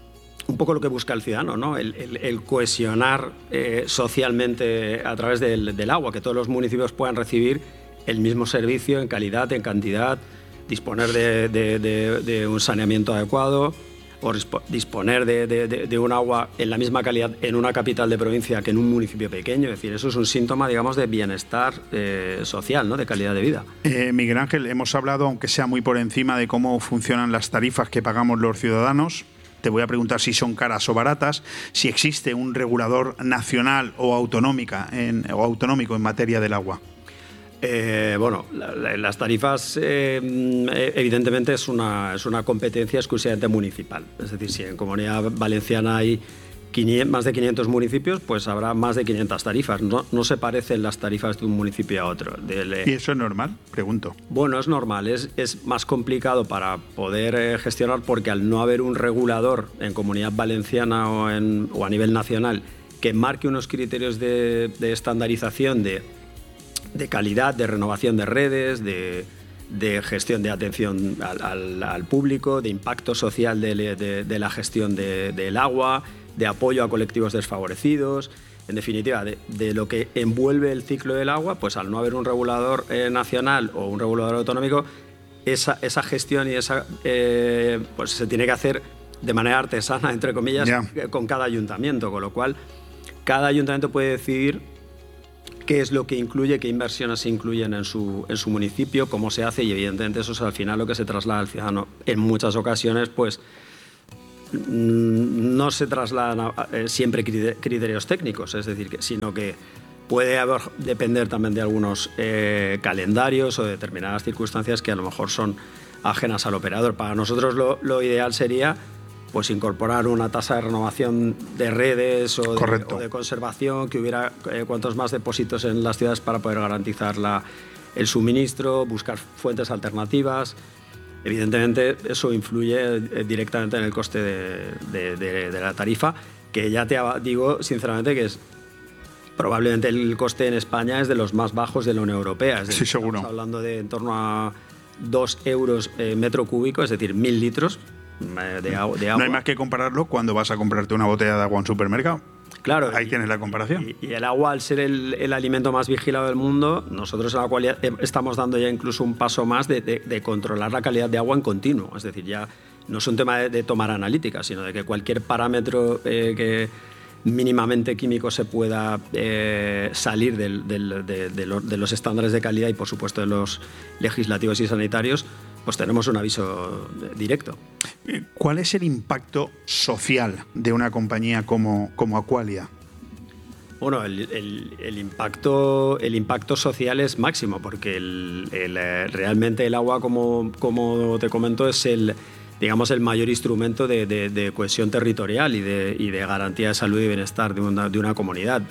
un poco lo que busca el ciudadano, ¿no? El, el, el cohesionar eh, socialmente a través del, del agua, que todos los municipios puedan recibir el mismo servicio en calidad, en cantidad, disponer de, de, de, de un saneamiento adecuado o disponer de, de, de, de un agua en la misma calidad en una capital de provincia que en un municipio pequeño. Es decir, eso es un síntoma, digamos, de bienestar eh, social, ¿no? De calidad de vida. Eh, Miguel Ángel, hemos hablado, aunque sea muy por encima, de cómo funcionan las tarifas que pagamos los ciudadanos. te voy a preguntar si son caras o baratas, si existe un regulador nacional o, autonómica en, o autonómico en materia del agua. Eh, bueno, la, la, las tarifas eh, evidentemente es una, es una competencia exclusivamente municipal. Es decir, si en Comunidad Valenciana hay quinientos, más de quinientos municipios, pues habrá más de quinientas tarifas. No, no se parecen las tarifas de un municipio a otro. De, ¿Y eso es normal? Pregunto. Bueno, es normal. Es, es más complicado para poder eh, gestionar porque al no haber un regulador en Comunidad Valenciana o, en, o a nivel nacional que marque unos criterios de, de estandarización de de calidad, de renovación de redes, de, de gestión de atención al, al, al público, de impacto social de, de, de la gestión de, del agua, de apoyo a colectivos desfavorecidos, en definitiva, de, de lo que envuelve el ciclo del agua, pues al no haber un regulador eh, nacional o un regulador autonómico, esa, esa gestión y esa eh, pues se tiene que hacer de manera artesana, entre comillas, yeah. con cada ayuntamiento, con lo cual cada ayuntamiento puede decidir qué es lo que incluye, qué inversiones se incluyen en su, en su municipio, cómo se hace, y evidentemente eso es al final lo que se traslada al ciudadano. En muchas ocasiones, pues, no se trasladan eh, siempre criterios técnicos, es decir, que, sino que puede haber, depender también de algunos eh, calendarios o de determinadas circunstancias que a lo mejor son ajenas al operador. Para nosotros lo, lo ideal sería pues incorporar una tasa de renovación de redes o de, o de conservación, que hubiera eh, cuantos más depósitos en las ciudades para poder garantizar la, el suministro, buscar fuentes alternativas. Evidentemente eso influye eh, directamente en el coste de, de, de, de la tarifa, que ya te digo sinceramente que es probablemente el coste en España es de los más bajos de la Unión Europea. Es decir, sí, seguro. Estamos hablando de en torno a dos euros eh, metro cúbico, es decir, mil litros. De agua, de agua. No hay más que compararlo cuando vas a comprarte una botella de agua en un supermercado. Claro. Ahí y, tienes la comparación. Y, y el agua, al ser el, el alimento más vigilado del mundo, nosotros en la cual estamos dando ya incluso un paso más de, de, de controlar la calidad de agua en continuo. Es decir, ya no es un tema de, de tomar analítica, sino de que cualquier parámetro eh, que mínimamente químico se pueda eh, salir del, del, de, de, lo, de los estándares de calidad y, por supuesto, de los legislativos y sanitarios, pues tenemos un aviso directo. ¿Cuál es el impacto social de una compañía como, como Aqualia? Bueno, el, el, el, impacto, el impacto social es máximo, porque el, el, realmente el agua, como, como te comento, es el, digamos, el mayor instrumento de, de, de cohesión territorial y de, y de garantía de salud y bienestar de una, de una comunidad.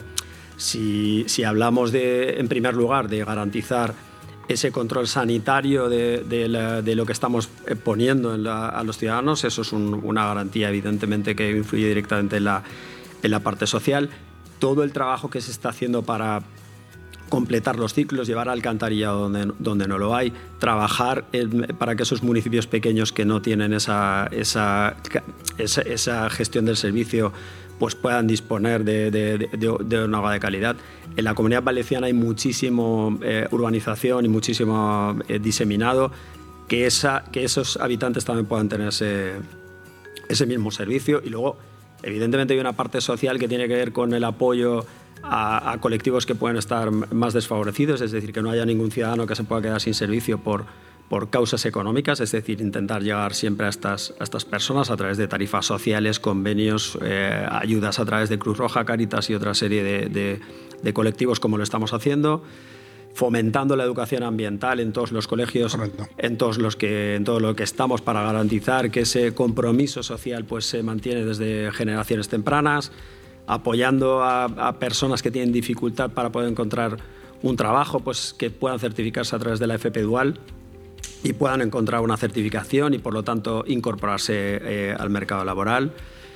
Si, si hablamos, de, en primer lugar, de garantizar ese control sanitario de, de, la, de lo que estamos poniendo en la, a los ciudadanos, eso es un, una garantía evidentemente que influye directamente en la, en la parte social. Todo el trabajo que se está haciendo para completar los ciclos, llevar alcantarillado donde, donde no lo hay, trabajar en, para que esos municipios pequeños que no tienen esa, esa, esa, esa gestión del servicio pues puedan disponer de, de, de, de un agua de calidad. En la Comunidad Valenciana hay muchísimo eh, urbanización y muchísimo eh, diseminado, que, esa, que esos habitantes también puedan tener ese, ese mismo servicio. Y luego, evidentemente, hay una parte social que tiene que ver con el apoyo a, a colectivos que pueden estar más desfavorecidos, es decir, que no haya ningún ciudadano que se pueda quedar sin servicio por, por causas económicas, es decir, intentar llegar siempre a estas, a estas personas a través de tarifas sociales, convenios, eh, ayudas a través de Cruz Roja, Cáritas y otra serie de, de, de colectivos, como lo estamos haciendo, fomentando la educación ambiental en todos los colegios, en todos los que, en todo lo que estamos, para garantizar que ese compromiso social pues, se mantiene desde generaciones tempranas, apoyando a, a personas que tienen dificultad para poder encontrar un trabajo, pues que puedan certificarse a través de la F P Dual y puedan encontrar una certificación y, por lo tanto, incorporarse eh, al mercado laboral,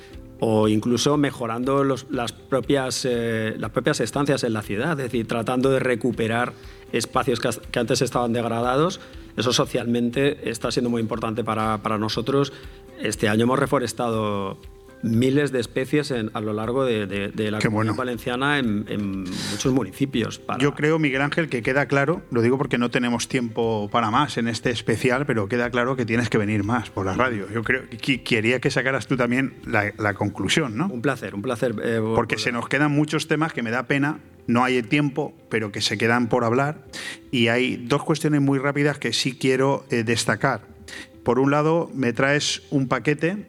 o incluso mejorando los, las, propias, eh, las propias estancias en la ciudad, es decir, tratando de recuperar espacios que, que antes estaban degradados. Eso socialmente está siendo muy importante para, para nosotros. Este año hemos reforestado miles de especies en, a lo largo de, de, de la Comunidad bueno. Valenciana en, en muchos municipios. Para... Yo creo, Miguel Ángel, que queda claro, lo digo porque no tenemos tiempo para más en este especial, pero queda claro que tienes que venir más por la radio. Yo creo que quería que sacaras tú también la, la conclusión, ¿no? Un placer, un placer. Eh, porque se nos quedan muchos temas que me da pena, no hay tiempo, pero que se quedan por hablar. Y hay dos cuestiones muy rápidas que sí quiero eh, destacar. Por un lado, me traes un paquete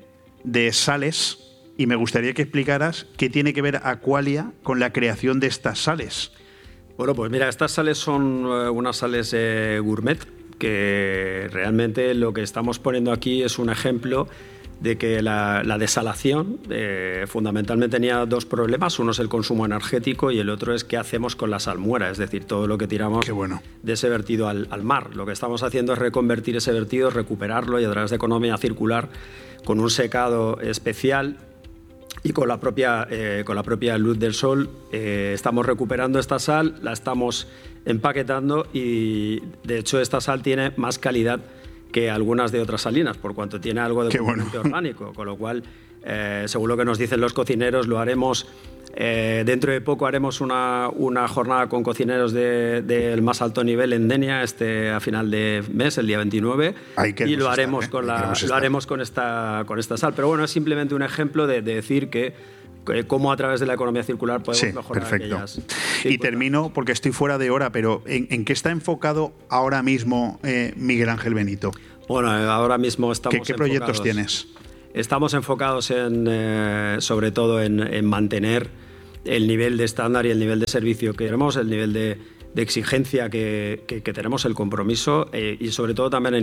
de sales y me gustaría que explicaras qué tiene que ver Aqualia con la creación de estas sales. Bueno, pues mira, estas sales son eh, unas sales eh, gourmet, que realmente lo que estamos poniendo aquí es un ejemplo de que la, la desalación eh, fundamentalmente tenía dos problemas. Uno es el consumo energético y el otro es qué hacemos con la salmuera, es decir, todo lo que tiramos bueno. de ese vertido al, al mar. Lo que estamos haciendo es reconvertir ese vertido, recuperarlo y a través de economía circular, con un secado especial y con la propia, eh, con la propia luz del sol, eh, estamos recuperando esta sal, la estamos empaquetando y de hecho esta sal tiene más calidad que algunas de otras salinas, por cuanto tiene algo de componente bueno. orgánico, con lo cual, eh, según lo que nos dicen los cocineros, lo haremos, eh, dentro de poco haremos una, una jornada con cocineros del de, de más alto nivel en Denia, este, a final de mes, el día veintinueve, y lo haremos, estar, ¿eh? con, la, lo haremos con, esta, con esta sal. Pero bueno, es simplemente un ejemplo de, de decir que cómo a través de la economía circular podemos sí, mejorar perfecto. aquellas. Y termino, porque estoy fuera de hora, pero ¿en, en qué está enfocado ahora mismo eh, Miguel Ángel Benito? Bueno, ahora mismo estamos ¿Qué, qué proyectos tienes? Estamos enfocados en, eh, sobre todo en, en mantener el nivel de estándar y el nivel de servicio que queremos, el nivel de, de exigencia que, que, que tenemos, el compromiso eh, y sobre todo también en